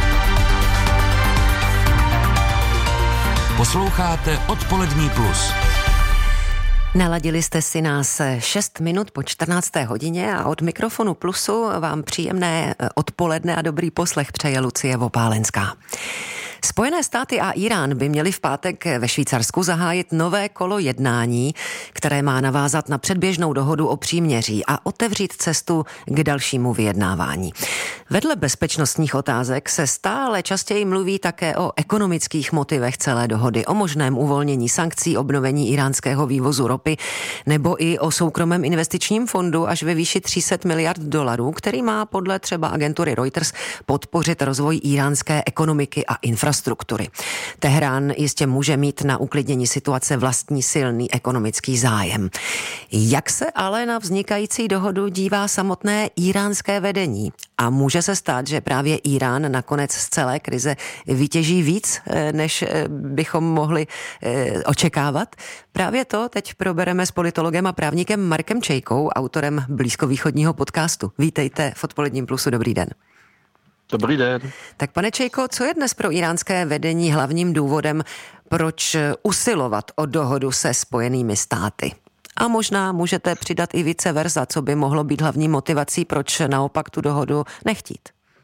Posloucháte Odpolední plus. Naladili jste si nás šest minut po čtrnácté hodině a od mikrofonu Plusu vám příjemné odpoledne a dobrý poslech přeje Lucie Vopálenská. Spojené státy a Irán by měli v pátek ve Švýcarsku zahájit nové kolo jednání, které má navázat na předběžnou dohodu o příměří a otevřít cestu k dalšímu vyjednávání. Vedle bezpečnostních otázek se stále častěji mluví také o ekonomických motivech celé dohody, o možném uvolnění sankcí, obnovení iránského vývozu ropy nebo i o soukromém investičním fondu až ve výši tři sta miliard dolarů, který má podle třeba agentury Reuters podpořit rozvoj iránské ekonomiky a infrastruktury. Teherán jistě může mít na uklidnění situace vlastní silný ekonomický zájem. Jak se ale na vznikající dohodu dívá samotné iránské vedení? A může se stát, že právě Irán nakonec z celé krize vytěží víc, než bychom mohli očekávat? Právě to teď probereme s politologem a právníkem Markem Čejkou, autorem blízkovýchodního podcastu. Vítejte v Odpoledním plusu, dobrý den. Dobrý den. Tak pane Čejko, co je dnes pro iránské vedení hlavním důvodem, proč usilovat o dohodu se Spojenými státy? A možná můžete přidat i vice versa, co by mohlo být hlavní motivací, proč naopak tu dohodu nechtít.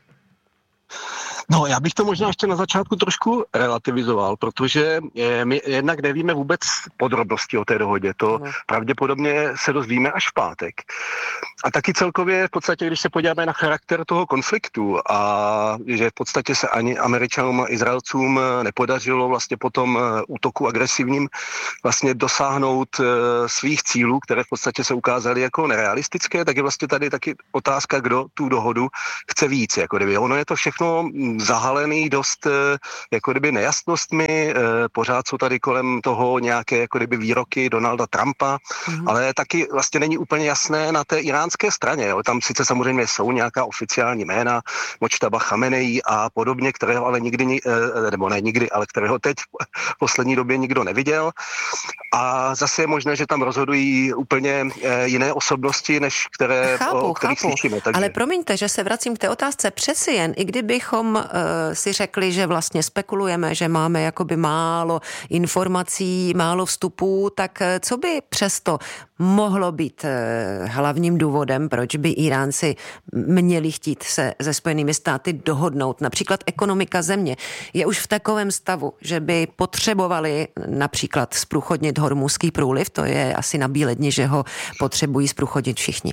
No, já bych to možná ještě na začátku trošku relativizoval, protože my jednak nevíme vůbec podrobnosti o té dohodě. To no. pravděpodobně se dozvíme až v pátek. A taky celkově v podstatě, když se podíváme na charakter toho konfliktu a že v podstatě se ani Američanům a Izraelcům nepodařilo vlastně po tom útoku agresivním vlastně dosáhnout svých cílů, které v podstatě se ukázaly jako nerealistické, tak je vlastně tady taky otázka, kdo tu dohodu chce víc. Jako kdyby. Ono je to všechno zahalený dost jako kdyby nejasnostmi, pořád jsou tady kolem toho nějaké jako kdyby výroky Donalda Trumpa, mm. ale taky vlastně není úplně jasné na té iránské straně. Jo. Tam sice samozřejmě jsou nějaká oficiální jména, Močtaba Chameneí a podobně, kterého ale nikdy, nebo ne nikdy, ale kterého teď v poslední době nikdo neviděl. A zase je možné, že tam rozhodují úplně jiné osobnosti, než které, chápu, o kterých chápu. slyšíme. Takže... Ale promiňte, že se vracím k té otázce. Přeci jen, i kdybychom uh, si řekli, že vlastně spekulujeme, že máme jakoby málo informací, málo vstupů, tak uh, co by přesto mohlo být uh, hlavním důvodem, proč by Iránci měli chtít se se Spojenými státy dohodnout? Například ekonomika země je už v takovém stavu, že by potřebovali například zprůchodnit Hormuzský průliv, to je asi na bílé dni, že ho potřebují zprůchodnit všichni.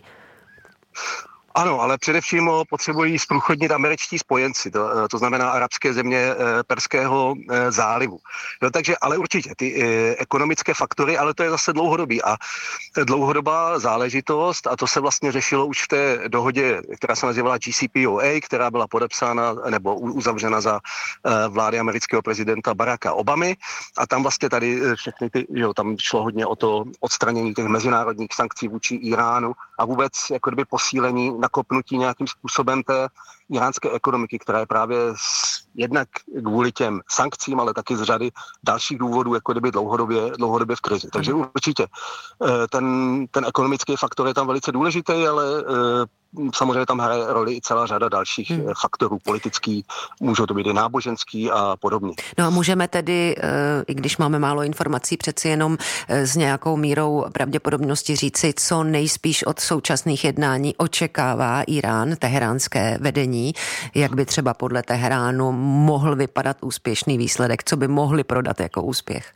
Ano, ale především ho potřebují zprůchodnit američtí spojenci, to, to znamená arabské země Perského zálivu. No, takže, ale určitě, ty e, ekonomické faktory, ale to je zase dlouhodobý a dlouhodobá záležitost a to se vlastně řešilo už v té dohodě, která se nazývala G C P O A, která byla podepsána nebo uzavřena za e, vlády amerického prezidenta Baracka Obamy a tam vlastně tady všechny ty, že tam šlo hodně o to odstranění těch mezinárodních sankcí vůči Iránu a vůbec jako kdyby posílení nakopnutí nějakým způsobem té iránské ekonomiky, která je právě jednak kvůli těm sankcím, ale taky z řady dalších důvodů, jako kdyby dlouhodobě, dlouhodobě v krizi. Takže určitě ten, ten ekonomický faktor je tam velice důležitý, ale samozřejmě tam hraje roli i celá řada dalších hmm. faktorů politický, můžou to být i náboženský a podobně. No a můžeme tedy, i když máme málo informací, přeci jenom s nějakou mírou pravděpodobnosti říci, co nejspíš od současných jednání očekává Irán, teheránské vedení, jak by třeba podle Teheránu mohl vypadat úspěšný výsledek, co by mohli prodat jako úspěch?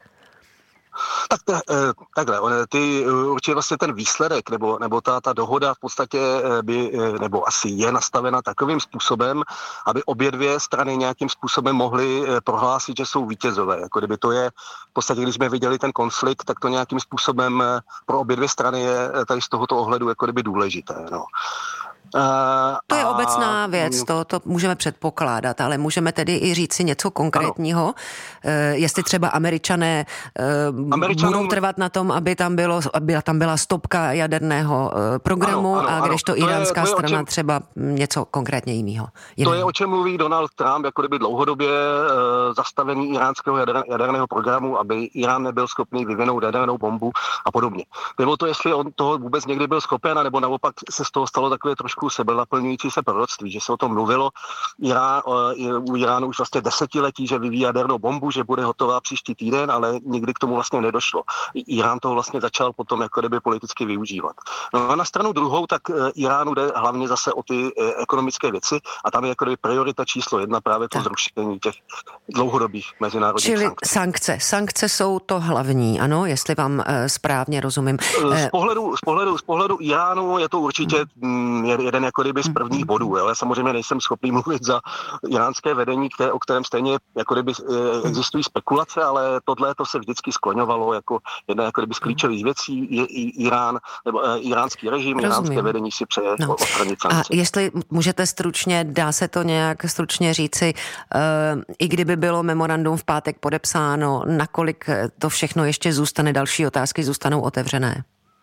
Tak takhle, ty, určitě vlastně ten výsledek nebo, nebo ta, ta dohoda v podstatě by, nebo asi je nastavena takovým způsobem, aby obě dvě strany nějakým způsobem mohly prohlásit, že jsou vítězové. Jako kdyby to je, v podstatě, když jsme viděli ten konflikt, tak to nějakým způsobem pro obě dvě strany je tady z tohoto ohledu jako kdyby důležité. No. Uh, to je a... obecná věc, to, to můžeme předpokládat, ale můžeme tedy i říct si něco konkrétního. Uh, jestli třeba Američané uh, Američanům... budou trvat na tom, aby tam, bylo, aby tam byla stopka jaderného uh, programu, ano, ano, a kdežto to iránská je, strana čem... třeba něco konkrétně jiného. To je, o čem mluví Donald Trump, jako kdyby dlouhodobě uh, zastavení iránského jader, jaderného programu, aby Irán nebyl schopný vyvinout jadernou bombu a podobně. Nebo to, jestli on toho vůbec někdy byl schopen, nebo naopak se z toho stalo takové trošku trošku sebenaplňující se proroctví, že se o tom mluvilo. Irán, u Iránu už vlastně desetiletí, že vyvíjí jadernou bombu, že bude hotová příští týden, ale nikdy k tomu vlastně nedošlo. Irán toho vlastně začal potom jako kdyby politicky využívat. No a na stranu druhou, tak Iránu jde hlavně zase o ty ekonomické věci a tam je jako kdyby priorita číslo jedna právě to zrušení těch dlouhodobých mezinárodních Čili sankcí. sankce. Sankce jsou to hlavní, ano, jestli vám e, správně rozumím. Z pohledu, z pohledu, z pohledu Iránu je to určitě mm. jeden jako kdyby z prvních bodů. Jo. Já samozřejmě nejsem schopný mluvit za iránské vedení, které, o kterém stejně jako kdyby e, existují spekulace, ale tohle to se vždycky skloňovalo jako jedna jako kdyby z klíčových věcí. Je Irán, nebo e, iránský režim, rozumím. Iránské vedení si přeje no. odstranit sankce. A jestli můžete stručně, dá se to nějak stručně říci, e, i kdyby bylo memorandum v pátek podepsáno, nakolik to všechno ještě zůstane, další otázky zůstanou otevřené?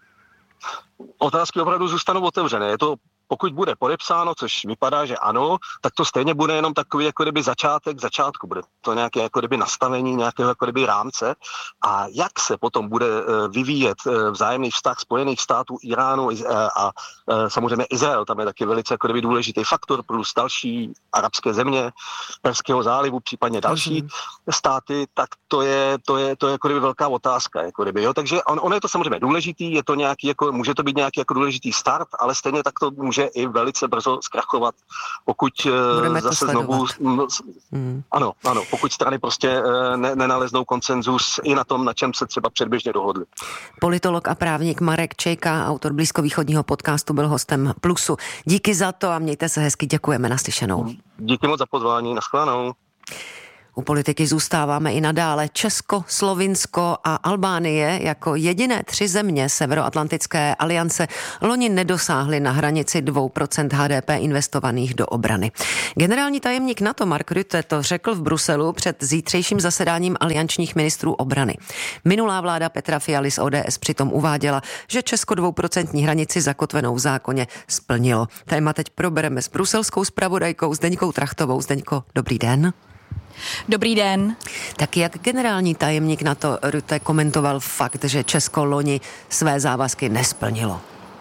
Otázky opravdu zůstanou otevřené. Je to, pokud bude podepsáno, což vypadá, že ano, tak to stejně bude jenom takový jako kdyby začátek začátku. Bude to nějaké jako kdyby nastavení nějakého jako kdyby rámce. A jak se potom bude vyvíjet vzájemný vztah Spojených států, Iránu a samozřejmě Izrael, tam je taky velice jako kdyby důležitý faktor, plus další arabské země, Perského zálivu, případně další mm. státy, tak to je, to je, to je jako kdyby velká otázka. Jako kdyby, jo? Takže on, on je to samozřejmě důležitý, je to nějaký, jako, může to být nějaký jako důležitý start, ale stejně tak to může i velice brzo zkrachovat, pokud Budeme zase znovu... Hmm. Ano, ano, pokud strany prostě ne, nenaleznou konsenzus i na tom, na čem se třeba předběžně dohodli. Politolog a právník Marek Čejka, autor blízkovýchodního podcastu, byl hostem Plusu. Díky za to a mějte se hezky, děkujeme, naslyšenou. Díky moc za pozvání, nashledanou. U politiky zůstáváme i nadále. Česko, Slovinsko a Albánie jako jediné tři země Severoatlantické aliance loni nedosáhly na hranici dvě procenta H D P investovaných do obrany. Generální tajemník NATO Mark Rutte to řekl v Bruselu před zítřejším zasedáním aliančních ministrů obrany. Minulá vláda Petra Fialy z O D S přitom uváděla, že Česko dvouprocentní hranici zakotvenou v zákoně splnilo. Téma teď probereme s bruselskou zpravodajkou Zdeňkou Trachtovou. Zdeňko, dobrý den. Dobrý den. Tak jak generální tajemník NATO Rutte komentoval fakt, že Česko loni své závazky nesplnilo?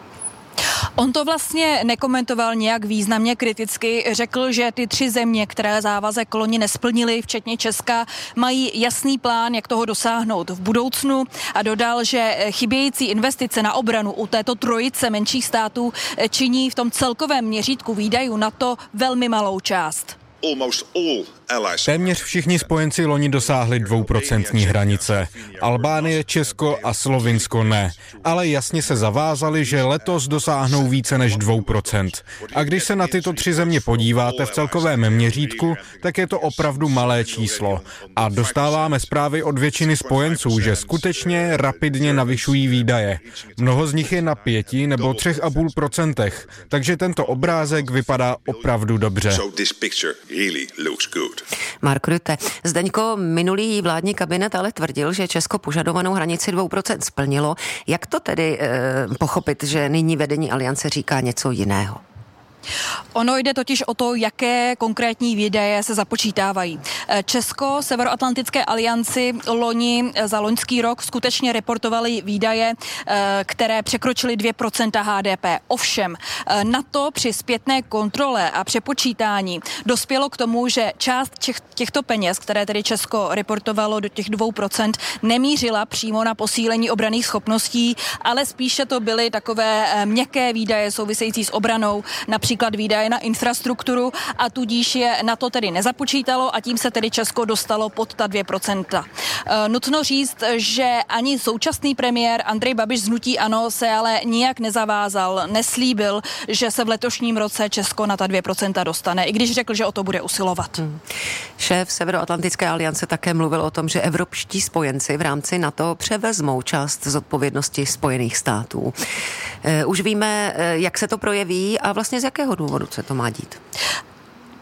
On to vlastně nekomentoval nějak významně kriticky. Řekl, že ty tři země, které závazek loni nesplnily, včetně Česka, mají jasný plán, jak toho dosáhnout v budoucnu a dodal, že chybějící investice na obranu u této trojice menších států činí v tom celkovém měřítku výdajů NATO velmi malou část. Téměř všichni spojenci loni dosáhli dvouprocentní hranice. Albánie, Česko a Slovinsko ne. Ale jasně se zavázali, že letos dosáhnou více než dvou procent. A když se na tyto tři země podíváte v celkovém měřítku, tak je to opravdu malé číslo. A dostáváme zprávy od většiny spojenců, že skutečně rapidně navyšují výdaje. Mnoho z nich je na pěti nebo třech a půl procentech. Takže tento obrázek vypadá opravdu dobře. Mark Rutte. Zdeňko, minulý vládní kabinet ale tvrdil, že Česko požadovanou hranici dvou procent splnilo. Jak to tedy e, pochopit, že nyní vedení aliance říká něco jiného? Ono jde totiž o to, jaké konkrétní výdaje se započítávají. Česko Severoatlantické alianci loni za loňský rok skutečně reportovali výdaje, které překročily dvě procenta H D P. Ovšem, NATO při zpětné kontrole a přepočítání dospělo k tomu, že část těch, těchto peněz, které tedy Česko reportovalo do těch dvou procent, nemířila přímo na posílení obranných schopností, ale spíše to byly takové měkké výdaje související s obranou, například Například výdaje na infrastrukturu a tudíž je na to tedy nezapočítalo a tím se tedy Česko dostalo pod ta dvě procenta. E, nutno říct, že ani současný premiér Andrej Babiš z hnutí ANO se ale nijak nezavázal, neslíbil, že se v letošním roce Česko na ta dvě procenta dostane, i když řekl, že o to bude usilovat. Hmm. Šéf Severoatlantické aliance také mluvil o tom, že evropští spojenci v rámci NATO převezmou část zodpovědnosti Spojených států. E, už víme, jak se to projeví a vlastně z jakého důvodu se to má dít?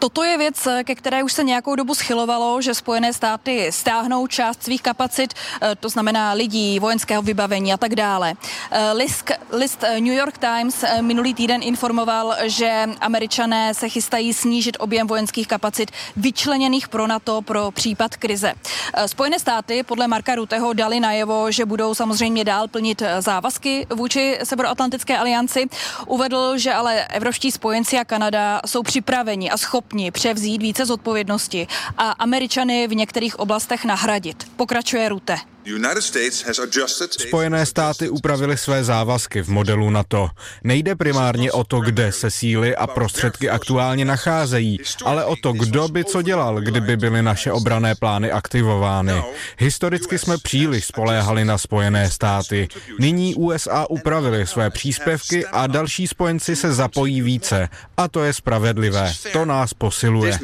Toto je věc, ke které už se nějakou dobu schylovalo, že Spojené státy stáhnou část svých kapacit, to znamená lidí, vojenského vybavení a tak dále. List, list New York Times minulý týden informoval, že Američané se chystají snížit objem vojenských kapacit vyčleněných pro NATO pro případ krize. Spojené státy podle Marka Rutteho dali najevo, že budou samozřejmě dál plnit závazky vůči Severoatlantické alianci. Uvedl, že ale evropští spojenci a Kanada jsou připraveni a schopni převzít více zodpovědnosti a Američany v některých oblastech nahradit. Pokračuje Rutte. Spojené státy upravily své závazky v modelu NATO. Nejde primárně o to, kde se síly a prostředky aktuálně nacházejí, ale o to, kdo by co dělal, kdyby byly naše obranné plány aktivovány. Historicky jsme příliš spoléhali na Spojené státy. Nyní U S A upravili své příspěvky a další spojenci se zapojí více. A to je spravedlivé. To nás posiluje.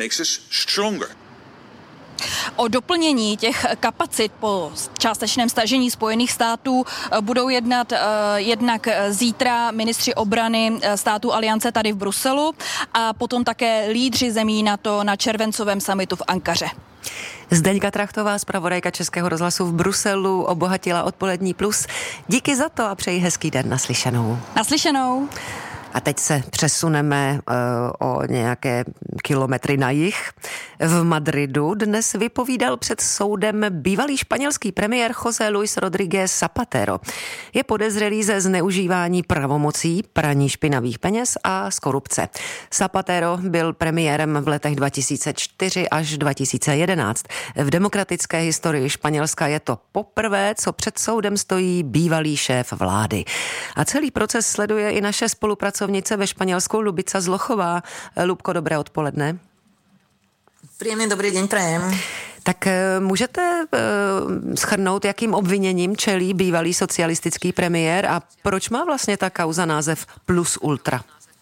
O doplnění těch kapacit po částečném stažení Spojených států budou jednat uh, jednak zítra ministři obrany států aliance tady v Bruselu a potom také lídři zemí NATO na červencovém summitu v Ankaře. Zdeňka Trachtová, zpravodajka Českého rozhlasu v Bruselu, obohatila Odpolední plus. Díky za to a přeji hezký den. Naslyšenou. Naslyšenou. A teď se přesuneme uh, o nějaké kilometry na jih. V Madridu dnes vypovídal před soudem bývalý španělský premiér José Luis Rodríguez Zapatero. Je podezřelý ze zneužívání pravomocí, praní špinavých peněz a z korupce. Zapatero byl premiérem v letech dva tisíce čtyři až dva tisíce jedenáct. V demokratické historii Španělska je to poprvé, co před soudem stojí bývalý šéf vlády. A celý proces sleduje i naše spolupracovnice ve Španělsku Lubica Zlochová. Lubko, dobré odpoledne. Příjemný dobrý den, prajem. Tak můžete uh, shrnout, jakým obviněním čelí bývalý socialistický premiér a proč má vlastně ta kauza název Plus Ultra?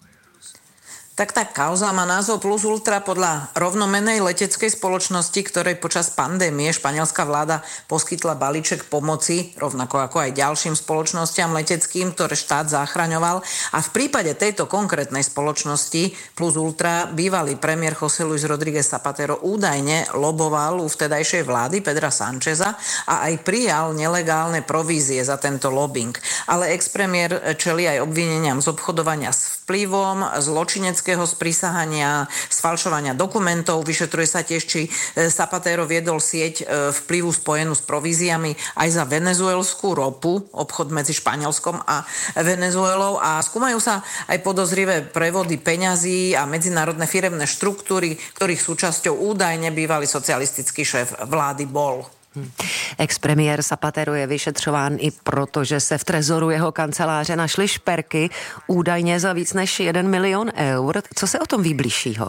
Tak tá kauza má názov Plus Ultra podľa rovnomennej leteckej spoločnosti, ktorej počas pandémie španielská vláda poskytla balíček pomoci, rovnako ako aj ďalším spoločnostiam leteckým, ktoré štát zachraňoval. A v prípade tejto konkrétnej spoločnosti Plus Ultra bývalý premiér José Luis Rodríguez Zapatero údajne loboval u vtedajšej vlády Pedra Sancheza a aj prijal nelegálne provízie za tento lobbying. Ale ex-premiér čelí aj obvineniam z obchodovania s vplyvom, zločineckého sprísahania, sfalšovania dokumentov. Vyšetruje sa tiež, či Zapatero viedol sieť vplyvu spojenú s províziami aj za venezuelskú ropu, obchod medzi Španielskom a Venezuelou, a skúmajú sa aj podozrivé prevody peňazí a medzinárodné firemné štruktúry, ktorých súčasťou údajne bývalý socialistický šéf vlády bol. Ex-premiér Zapatero je vyšetřován i proto, že se v trezoru jeho kanceláře našly šperky údajně za víc než jeden milion eur. Co se o tom ví bližšího?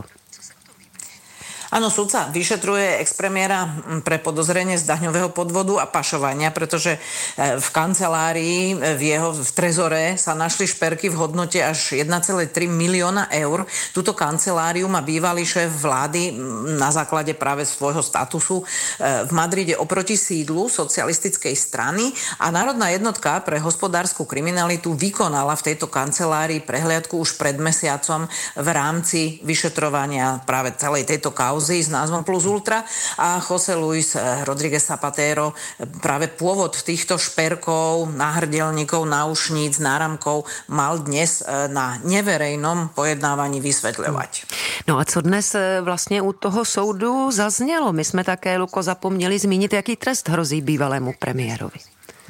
Áno, súdca vyšetruje ex-premiéra pre podozrenie z daňového podvodu a pašovania, pretože v kancelárii, v jeho v trezore sa našli šperky v hodnote až jeden celá tri milióna eur. Túto kanceláriu má bývalý šéf vlády na základe práve svojho statusu v Madride oproti sídlu socialistickej strany a Národná jednotka pre hospodársku kriminalitu vykonala v tejto kancelárii prehliadku už pred mesiacom v rámci vyšetrovania práve celej tejto kauzy s názvom Plus Ultra a José Luis Rodríguez Zapatero práve pôvod týchto šperkov, náhrdelníkov, náušníc, náramkov mal dnes na neverejnom pojednávaní vysvetľovať. No a co dnes vlastně u toho soudu zaznělo? My jsme také, Luko, zapomněli zmínit, jaký trest hrozí bývalému premiérovi.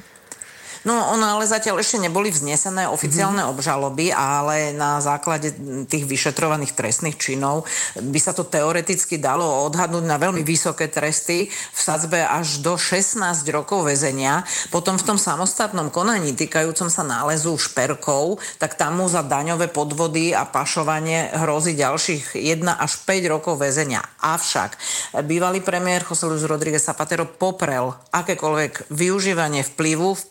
No, ono ale zatiaľ ešte neboli vznesené oficiálne mm-hmm. obžaloby, ale na základe tých vyšetrovaných trestných činov by sa to teoreticky dalo odhadnúť na veľmi vysoké tresty v sadzbe až do šestnásť rokov väzenia. Potom v tom samostatnom konaní týkajúcom sa nálezu šperkov, tak tam mu za daňové podvody a pašovanie hrozí ďalších jeden až päť rokov väzenia. Avšak bývalý premiér José Luis Rodríguez Zapatero poprel akékoľvek využívanie vplyvu v prospech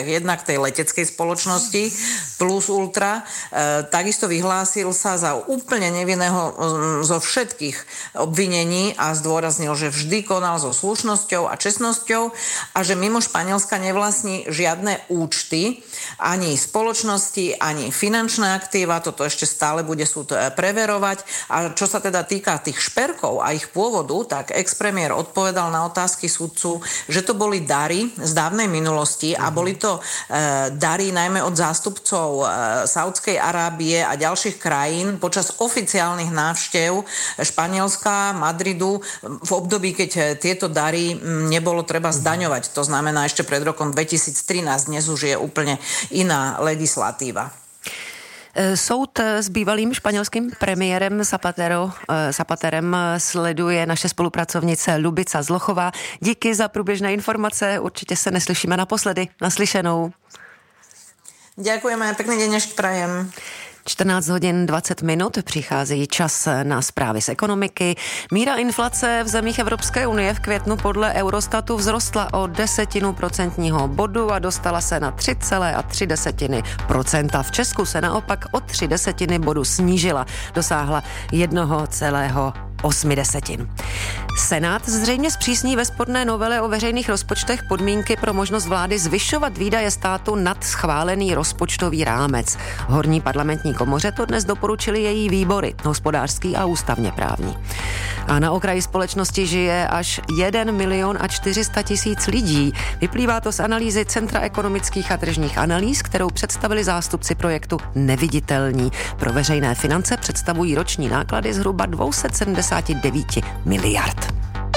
prospech jednak tej leteckej spoločnosti Plus Ultra. E, takisto vyhlásil sa za úplne nevinného zo všetkých obvinení a zdôraznil, že vždy konal so slušnosťou a čestnosťou a že mimo Španielska nevlastní žiadne účty, ani spoločnosti, ani finančné aktíva. Toto ešte stále bude súd preverovať. A čo sa teda týka tých šperkov a ich pôvodu, tak ex-premiér odpovedal na otázky sudcu, že to boli dary z dávnej minulosti a boli to e, dary najmä od zástupcov e, Saudskej Arábie a ďalších krajín počas oficiálnych návštev Španielska, Madridu v období, keď tieto dary nebolo treba zdaňovať. To znamená ešte pred rokom dvetisíctrinásť. Dnes už je úplne iná legislatíva. Soud s bývalým španělským premiérem Zapatero, Zapaterem sleduje naše spolupracovnice Lubica Zlochová. Díky za průběžné informace, určitě se neslyšíme naposledy. Naslyšenou. Ďakujeme, pekný deň ešte prajem. čtrnáct hodin dvacet minut, přichází čas na zprávy z ekonomiky. Míra inflace v zemích Evropské unie v květnu podle Eurostatu vzrostla o desetinu procentního bodu a dostala se na tři celé tři procenta. V Česku se naopak o tři desetiny bodu snížila, dosáhla jednoho celého osmi desetin. Senát zřejmě zpřísní ve sporné novele o veřejných rozpočtech podmínky pro možnost vlády zvyšovat výdaje státu nad schválený rozpočtový rámec. Horní parlamentní komoře to dnes doporučili její výbory, hospodářský a ústavně právní. A na okraji společnosti žije až jeden milion a čtyři sta tisíc lidí. Vyplývá to z analýzy Centra ekonomických a tržních analýz, kterou představili zástupci projektu Neviditelní. Pro veřejné finance představují roční náklady zhruba dvě stě sedmdesát devět miliard.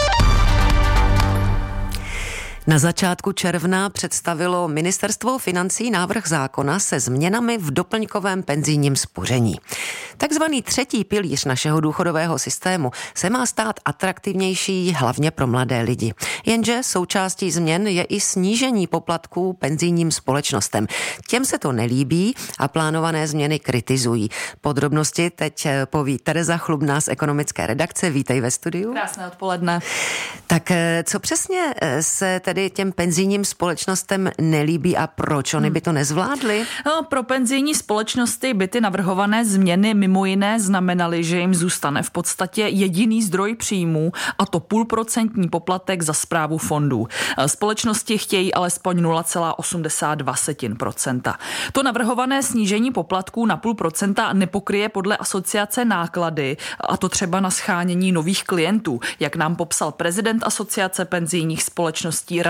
Na začátku června představilo Ministerstvo financí návrh zákona se změnami v doplňkovém penzijním spoření. Takzvaný třetí pilíř našeho důchodového systému se má stát atraktivnější hlavně pro mladé lidi. Jenže součástí změn je i snížení poplatků penzijním společnostem. Těm se to nelíbí a plánované změny kritizují. Podrobnosti teď poví Tereza Chlubná z ekonomické redakce. Vítej ve studiu. Krásné odpoledne. Tak co přesně se tedy těm penzijním společnostem nelíbí a proč? Oni by to nezvládli? No, pro penzijní společnosti by ty navrhované změny mimo jiné znamenaly, že jim zůstane v podstatě jediný zdroj příjmů, a to půlprocentní poplatek za správu fondů. Společnosti chtějí alespoň nula celá osmdesát dva procenta. To navrhované snížení poplatků na půl procenta nepokryje podle asociace náklady, a to třeba na schánění nových klientů, jak nám popsal prezident asociace penzijních společností